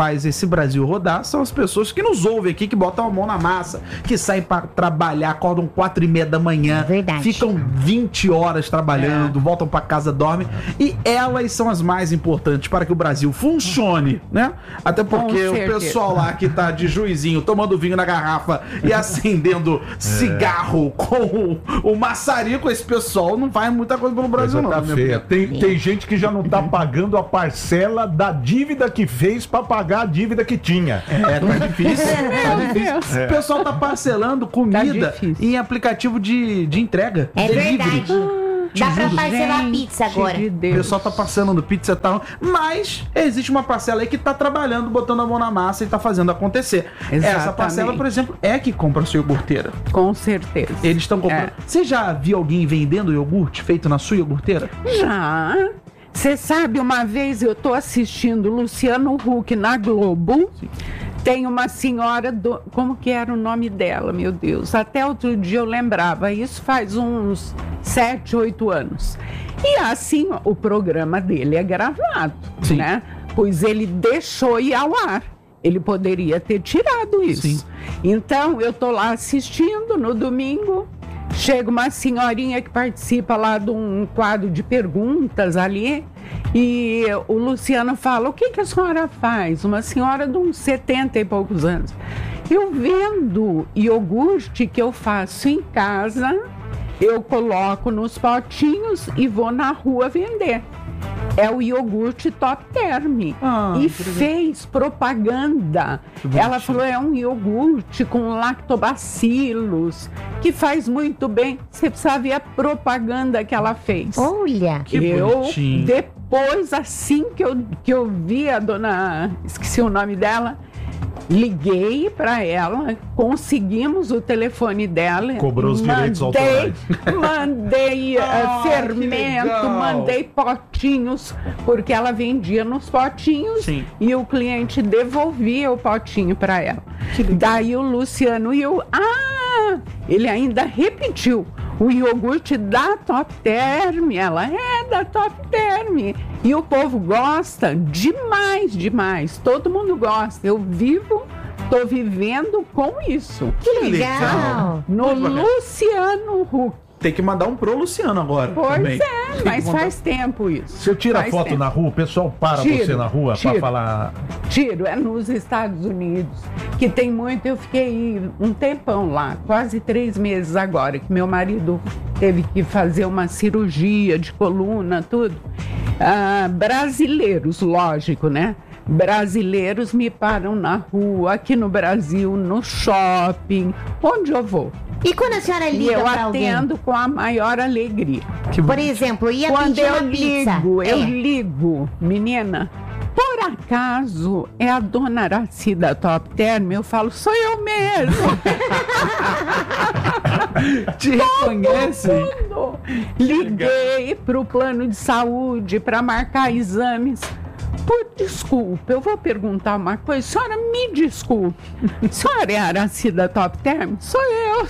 Brasil rodar são as pessoas que nos ouvem aqui, que botam a mão na massa, que saem para trabalhar, acordam quatro e meia da manhã, Verdade. ficam vinte horas trabalhando, É. voltam para casa, dormem, e elas são as mais importantes para que o Brasil funcione, né? Até porque Com o certeza. pessoal lá que tá de juizinho, tomando vinho na garrafa e acendendo cigarro com o, o maçarico, esse pessoal não faz muita coisa pelo Brasil, Coisa não. tá na minha feia. opinião. Tem, tem gente que já não tá pagando a parcela da dívida que fez pra pagar a dívida que tinha. É, tá difícil. Tá Meu difícil. Deus. O pessoal tá parcelando comida difícil. em aplicativo de, de entrega. É delivery. verdade. Dá pra juro. parcelar Gente pizza agora. de O Deus. pessoal tá parcelando pizza e tal, mas existe uma parcela aí que tá trabalhando, botando a mão na massa e tá fazendo acontecer. Essa Exatamente. parcela, por exemplo, é que compra a sua iogurteira. Com certeza. Eles estão comprando. É. Você já viu alguém vendendo iogurte feito na sua iogurteira? Já. Você sabe, uma vez eu tô assistindo Luciano Huck na Globo. Tem uma senhora do... Como que era o nome dela, meu Deus? Até outro dia eu lembrava. Isso faz uns sete, oito anos. E assim, o programa dele é gravado, Sim. né? Pois ele deixou ir ao ar. Ele poderia ter tirado isso. Sim. Então, eu tô lá assistindo no domingo. Chega uma senhorinha que participa lá de um quadro de perguntas ali. E o Luciano fala, o que, que a senhora faz? Uma senhora de uns setenta e poucos anos. Eu vendo iogurte que eu faço em casa, eu coloco nos potinhos e vou na rua vender. É o iogurte Top Term. Ah, e que legal. fez propaganda. Ela falou, é um iogurte com lactobacilos, que faz muito bem. Você precisa ver a propaganda que ela fez. Olha. Que eu, bonitinho. depois, assim que eu, que eu vi a dona, esqueci o nome dela, liguei para ela, conseguimos o telefone dela. Cobrou os direitos mandei, autorais. Mandei eh, Ah, que fermento, legal. mandei potinhos, porque ela vendia nos potinhos. Sim. E o cliente devolvia o potinho para ela. Daí o Luciano e eu, ah, ele ainda repetiu. O iogurte da Top Term, ela é da Top Term. E o povo gosta demais, demais. Todo mundo gosta. Eu vivo, tô vivendo com isso. Que legal. No Muito bacana. Luciano Huck. Tem que mandar um pro Luciano agora. Pois também. é, Tem mas que mandar- faz tempo isso. Você tira Faz foto tempo. na rua, o pessoal para Tiro, você na rua pra tiro. falar. Tiro, é nos Estados Unidos, que tem muito. Eu fiquei um tempão lá, quase três meses agora, que meu marido teve que fazer uma cirurgia de coluna, tudo. Ah, brasileiros, lógico, né? Brasileiros me param na rua, aqui no Brasil, no shopping, onde eu vou. E quando a senhora E liga eu pra alguém? atendo com a maior alegria. Que Por exemplo, ia Quando pedir eu uma pizza. ligo, eu É. ligo, menina, por acaso é a dona Aracida Top Term? Eu falo, sou eu mesmo. Te reconhece? Tudo. Liguei pro plano de saúde para marcar exames. Por desculpa, eu vou perguntar uma coisa. Senhora, me desculpe. Senhora é a Aracida Top Term? Sou eu.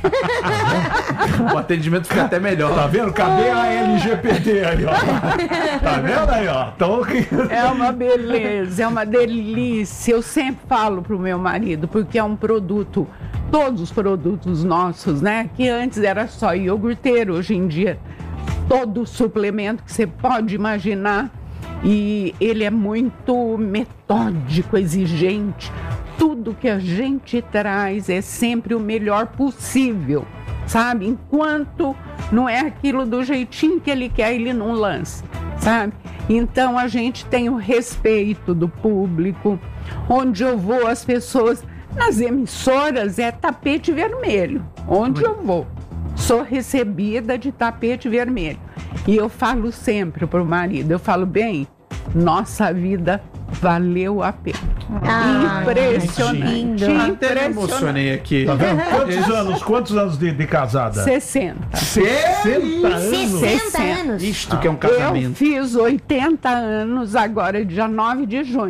O atendimento fica até melhor. Tá vendo? Cadê a L G P T aí, ó? Tá vendo aí, ó? Então, É uma beleza, é uma delícia. Eu sempre falo pro meu marido, porque é um produto, todos os produtos nossos, né? Que antes era só iogurteiro, hoje em dia todo suplemento que você pode imaginar. E ele é muito metódico, exigente. Tudo que a gente traz é sempre o melhor possível, sabe? Enquanto não é aquilo do jeitinho que ele quer, ele não lança, sabe? Então a gente tem o respeito do público. Onde eu vou, as pessoas... Nas emissoras é tapete vermelho. Onde eu vou, sou recebida de tapete vermelho. E eu falo sempre pro marido, eu falo, bem, nossa vida valeu a pena. Ah, Impressionante. lindo. Até me Impressionante. emocionei aqui. tá vendo? Quantos anos, quantos anos de, de casada? sessenta. sessenta anos? sessenta anos. Isto que é um Eu casamento. fiz oitenta anos agora, dia nove de junho.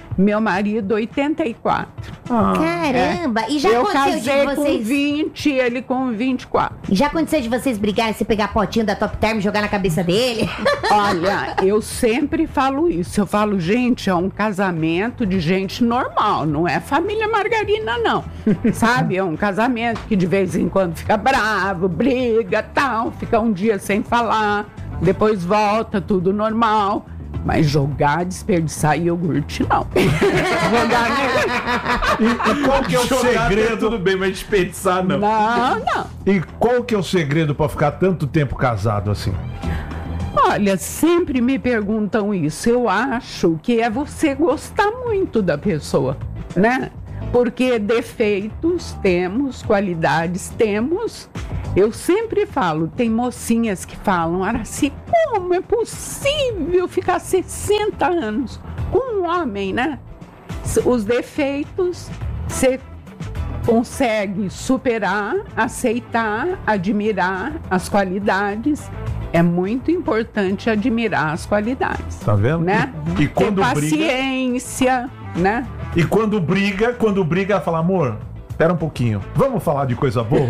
Meu marido, oitenta e quatro. Caramba! E já Eu aconteceu casei de com vocês... vinte, ele com vinte e quatro. Já aconteceu de vocês brigarem, você pegar a potinha da Top Term e jogar na cabeça dele? Olha, eu sempre falo isso. Eu falo, gente, é um casamento de gente normal, não é família margarina, não. Sabe? É um casamento que de vez em quando fica bravo, briga, tal, fica um dia sem falar, depois volta, tudo normal. Mas jogar, desperdiçar iogurte, não. Jogar E, e qual que é o segredo? Tudo bem, mas desperdiçar não. Não, não. E qual que é o segredo pra ficar tanto tempo casado assim? Olha, sempre me perguntam isso. Eu acho que é você gostar muito da pessoa, né? Porque defeitos temos, qualidades temos. Eu sempre falo, tem mocinhas que falam, Araci, como é possível ficar sessenta anos com um homem, né? Os defeitos você consegue superar, aceitar, admirar as qualidades. É muito importante admirar as qualidades. Tá vendo? Né? E quando ter briga- paciência, né? E quando briga, quando briga, ela fala, amor, espera um pouquinho, vamos falar de coisa boa?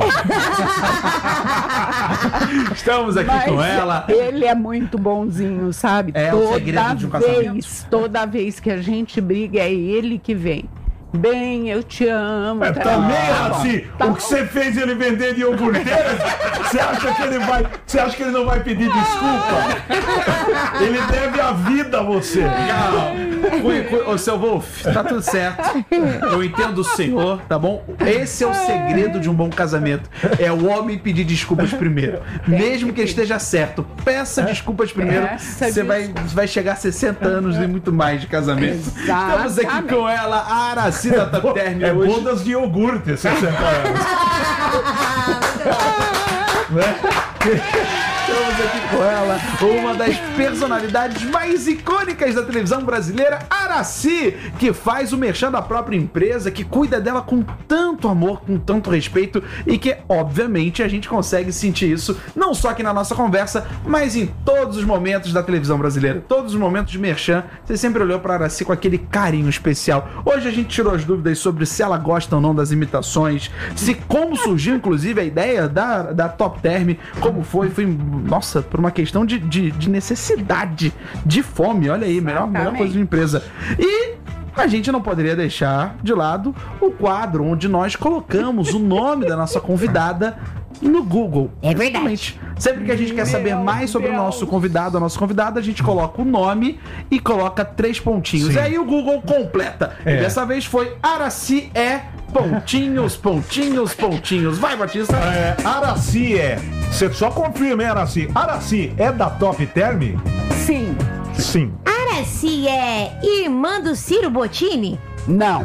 Estamos aqui Mas com ela. ele é muito bonzinho, sabe? É o segredo de um casamento. vez, toda vez que a gente briga, é ele que vem. Bem, eu te amo. É, tá também, bom. assim, Tá o que você fez ele vender de iogurteira, você acha que ele vai, você acha que ele não vai pedir desculpa? Ele deve a vida a você. Não. Cui, cui, ô, seu Wolf, tá tudo certo. Eu entendo o senhor, tá bom? Esse é o segredo de um bom casamento. É o homem pedir desculpas primeiro. Mesmo que ele esteja certo, peça desculpas primeiro. Peça Você vai, vai chegar a sessenta anos e muito mais de casamento. Estamos aqui Exatamente. com ela, a Araci da Top Term É hoje. bodas de iogurte, sessenta anos. Estamos aqui com ela, uma das personalidades mais icônicas da televisão brasileira, Araci, que faz o merchan da própria empresa, que cuida dela com tanto amor, com tanto respeito e que, obviamente, a gente consegue sentir isso não só aqui na nossa conversa, mas em todos os momentos da televisão brasileira. Todos os momentos de merchan, você sempre olhou para Araci com aquele carinho especial. Hoje a gente tirou as dúvidas sobre se ela gosta ou não das imitações, se como surgiu, inclusive, a ideia da, da Top Term, como foi, foi, nossa, por uma questão de, de, de necessidade, de fome, olha aí, melhor, melhor coisa de empresa. E a gente não poderia deixar de lado o quadro onde nós colocamos o nome da nossa convidada no Google. É verdade. Exatamente. Sempre que a gente quer saber mais sobre o nosso convidado, a nossa convidada, a gente coloca o nome e coloca três pontinhos. Sim. E aí o Google completa. É. E dessa vez foi Araci é pontinhos, pontinhos, pontinhos. Vai, Batista. É, Araci é, você só confirma, hein, Araci? Araci é da Top Term? Sim. Sim. Araci é irmã do Ciro Bottini? Não.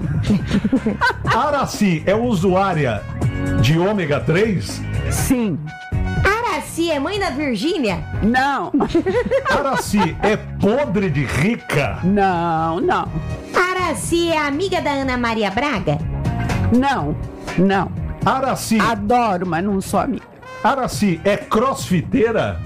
Araci é usuária de ômega três? Sim. Araci é mãe da Virgínia? Não. Araci é podre de rica? Não, não. Araci é amiga da Ana Maria Braga? Não. Não. Araci, Adoro, mas não sou amiga. Araci é crossfiteira?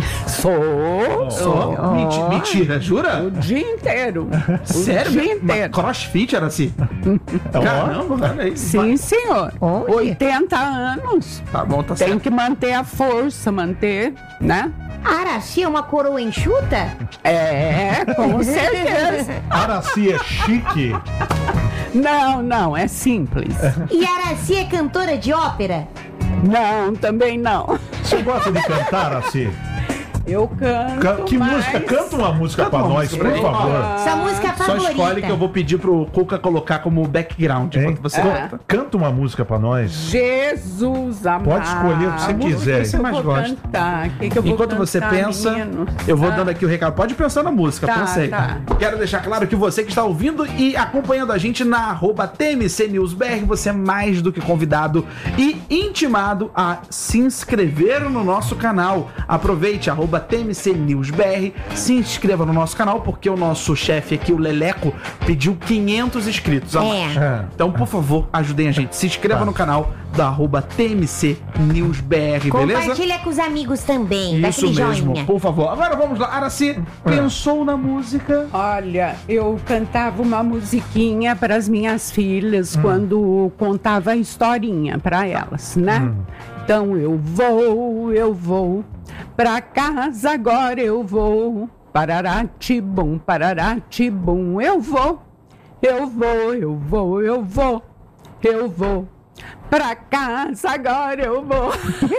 Sou. Só? Menti- mentira, jura? O dia inteiro. O Sério? dia mesmo? Uma inteiro. crossfit, Araci? Caramba, olha aí. Sim, senhor. Olha. oitenta anos. Tá bom, tá Tem certo. que manter a força, manter, né? Araci é uma coroa enxuta? É, com certeza. Araci é chique? Não, não, é simples. E Araci é cantora de ópera? Não, também não. Você gosta de cantar, Araci? Eu canto. Ca- que mas... música? Canta uma música Canta pra uma nós, música por pra ele. favor. Sua música Só favorita? escolhe que eu vou pedir pro Cuca colocar como background Hein? enquanto você É. canta. Canta uma música pra nós. Jesus amado. Pode escolher o que você quiser. O que eu mais vou gosta. cantar? Que que eu vou Enquanto você cantar, pensa, menino? eu vou Tá. dando aqui o recado. Pode pensar na música, Tá, pensa aí. tá. Quero deixar claro que você que está ouvindo e acompanhando a gente na arroba T M C News B R, você é mais do que convidado e intimado a se inscrever no nosso canal. Aproveite, arroba arroba T M C News B R. Se inscreva no nosso canal, porque o nosso chefe aqui, o Leleco, pediu quinhentos inscritos a mais. É. Então, por favor, ajudem a gente. Se inscreva no canal do arroba T M C News B R, beleza? Compartilha com os amigos também. Dá Isso aquele mesmo, joinha. por favor. Agora vamos lá. Araci, pensou na música? Olha, eu cantava uma musiquinha para as minhas filhas quando contava a historinha para elas, né? Então eu vou, eu vou pra casa agora, eu vou. Pararatibum, pararatibum, eu vou. Eu vou, eu vou, eu vou. Eu vou pra casa agora, eu vou.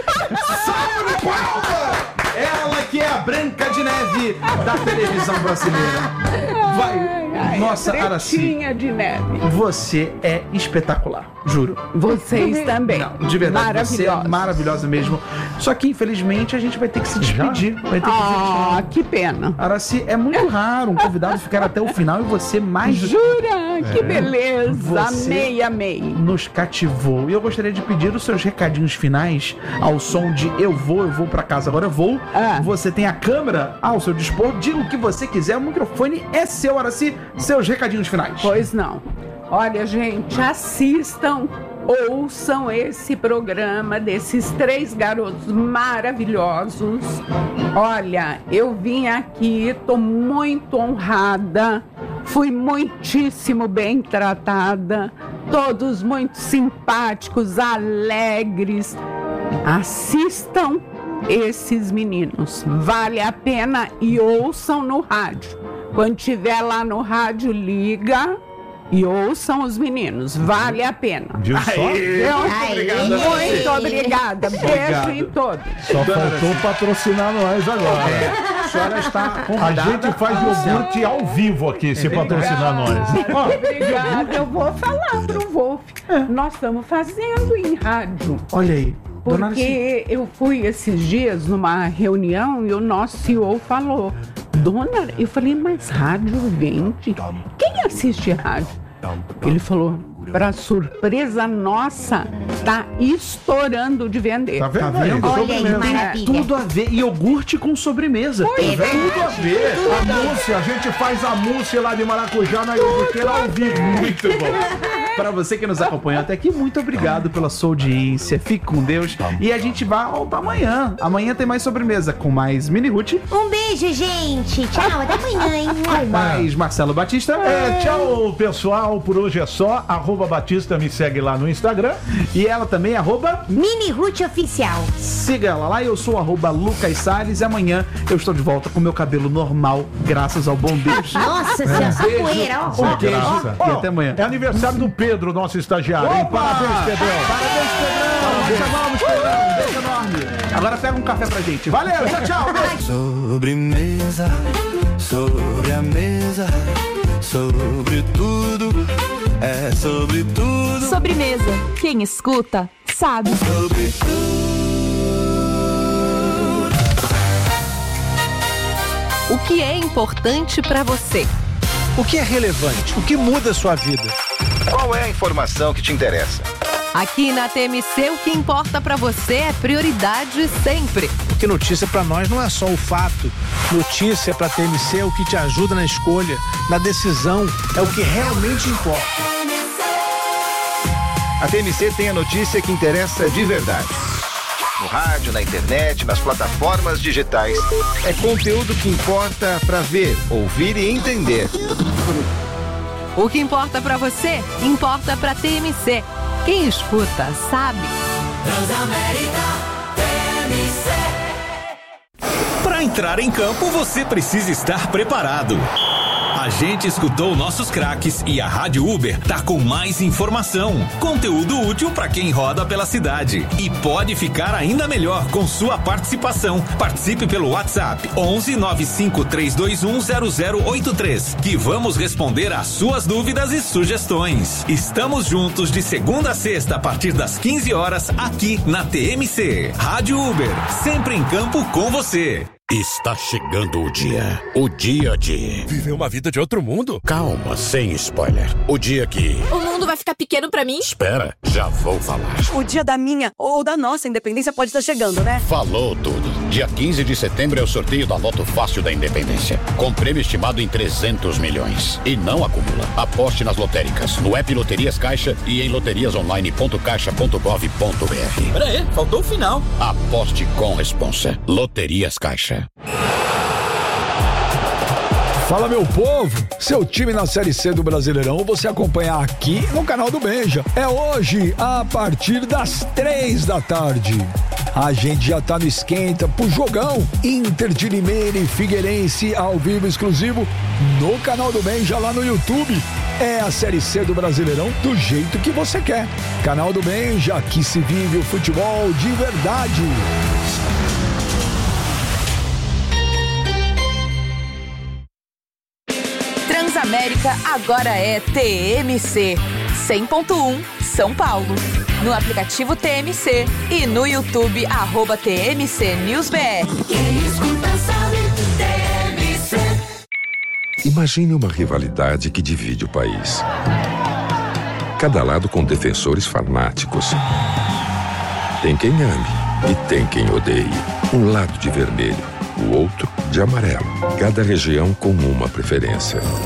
Salve de palma! Ela que é a Branca de Neve da televisão brasileira. Vai. Ai, Nossa, a Araci, Pretinha de neve. você é espetacular, juro. Vocês também. Não, de verdade, você é Maravilhosos. maravilhosa mesmo. Só que, infelizmente, a gente vai ter que se despedir. Vai ter que Ah, que pena. Araci, é muito raro um convidado ficar até o final e você mais do que Jura? Que beleza. Você- Amei, amei. nos cativou. E eu gostaria de pedir os seus recadinhos finais ao som de Eu Vou, Eu Vou Pra Casa, Agora Eu Vou. Ah. Você tem a câmera ao seu dispor. Diga o que você quiser. O microfone é seu, Araci. Seus recadinhos finais. Pois não. Olha, gente, assistam, ouçam esse programa desses três garotos maravilhosos. Olha, eu vim aqui, tô muito honrada, fui muitíssimo bem tratada, todos muito simpáticos, alegres. Assistam esses meninos, vale a pena, e ouçam no rádio. Quando tiver lá no rádio, liga e ouçam os meninos, vale a pena. Viu só? Aê. Muito obrigada, beijo Obrigado. em todos. Só faltou patrocinar nós agora. É, a senhora está A convidada. gente faz iogurte ao vivo aqui, se patrocinar nós. Obrigada, eu vou falar pro Wolf. Nós estamos fazendo em rádio. Olha aí. Dona Araci. Porque eu fui esses dias numa reunião e o nosso C E O falou, dona, eu falei, mas rádio vende? Quem assiste rádio? Ele falou, para surpresa nossa, tá estourando de vender. Tá vendo? Tá vendo? aí? Olha aí, Sobremesa. maravilha. Tudo a ver. Iogurte com sobremesa. Tem tudo a ver. A mousse, a gente faz a mousse lá de maracujá na iogurteira ao vivo. Muito bom. Para você que nos acompanhou até aqui, muito obrigado pela sua audiência. Fique com Deus. E a gente vai voltar amanhã. Amanhã tem mais sobremesa com mais Mini Ruth, Um beijo, gente. Tchau, até amanhã, hein? com mais Marcelo Batista. É, tchau, pessoal. Por hoje é só. Arroba Batista, me segue lá no Instagram. E ela também, arroba, Mini Ruth Oficial. siga ela lá. Eu sou arroba Lucas Salles. E amanhã eu estou de volta com meu cabelo normal, graças ao bom Deus. Nossa senhora, só Beijo. poeira, ó. Um beijo Graça. e até amanhã. É aniversário do Pedro, nosso estagiário. Hein? Opa! Parabéns, Pedrão. Parabéns, Pedrão! Nós chamamos, Pedrão! Um beijo enorme! Agora pega um café pra gente. Valeu, tchau, tchau! Beijo. Sobremesa, sobre a mesa, sobre tudo, é sobre tudo, Sobremesa. Quem escuta, sabe. sobre O que é importante para você? O que é relevante? O que muda a sua vida? Qual é a informação que te interessa? Aqui na T M C, o que importa para você é prioridade sempre. Porque notícia pra nós não é só o fato. Notícia pra T M C é o que te ajuda na escolha, na decisão, é o que realmente importa. A T M C tem a notícia que interessa de verdade. No rádio, na internet, nas plataformas digitais. É conteúdo que importa para ver, ouvir e entender. O que importa para você, importa para T M C. Quem escuta, sabe. Para entrar em campo, você precisa estar preparado. A gente escutou nossos craques e a Rádio Uber tá com mais informação, conteúdo útil para quem roda pela cidade. E pode ficar ainda melhor com sua participação. Participe pelo WhatsApp onze nove cinco três dois um zero zero oito três, que vamos responder às suas dúvidas e sugestões. Estamos juntos de segunda a sexta a partir das quinze horas aqui na T M C. Rádio Uber, sempre em campo com você. Está chegando o dia. O dia de... Viver uma vida de outro mundo? Calma, sem spoiler. O dia que... O mundo vai ficar pequeno pra mim? Espera, já vou falar. O dia da minha ou da nossa independência pode estar chegando, né? Falou tudo. Dia quinze de setembro é o sorteio da Loto Fácil da Independência, com prêmio estimado em trezentos milhões. E não acumula. Aposte nas lotéricas, no app Loterias Caixa e em loterias online ponto caixa ponto gov ponto br. Pera aí, faltou o final. Aposte com responsa. Loterias Caixa. Fala, meu povo, seu time na Série C do Brasileirão você acompanha aqui no canal do Benja. É hoje, a partir das três da tarde. A gente já tá no esquenta pro jogão Inter de Limeira e Figueirense ao vivo exclusivo no canal do Benja lá no YouTube. É a Série C do Brasileirão do jeito que você quer. Canal do Benja, aqui se vive o futebol de verdade. Transamérica agora é T M C cem ponto um São Paulo. No aplicativo T M C e no YouTube, arroba T M C News B R. Quem escuta sabe, T M C. Imagine uma rivalidade que divide o país. Cada lado com defensores fanáticos. Tem quem ame e tem quem odeie. Um lado de vermelho, o outro de amarelo. Cada região com uma preferência.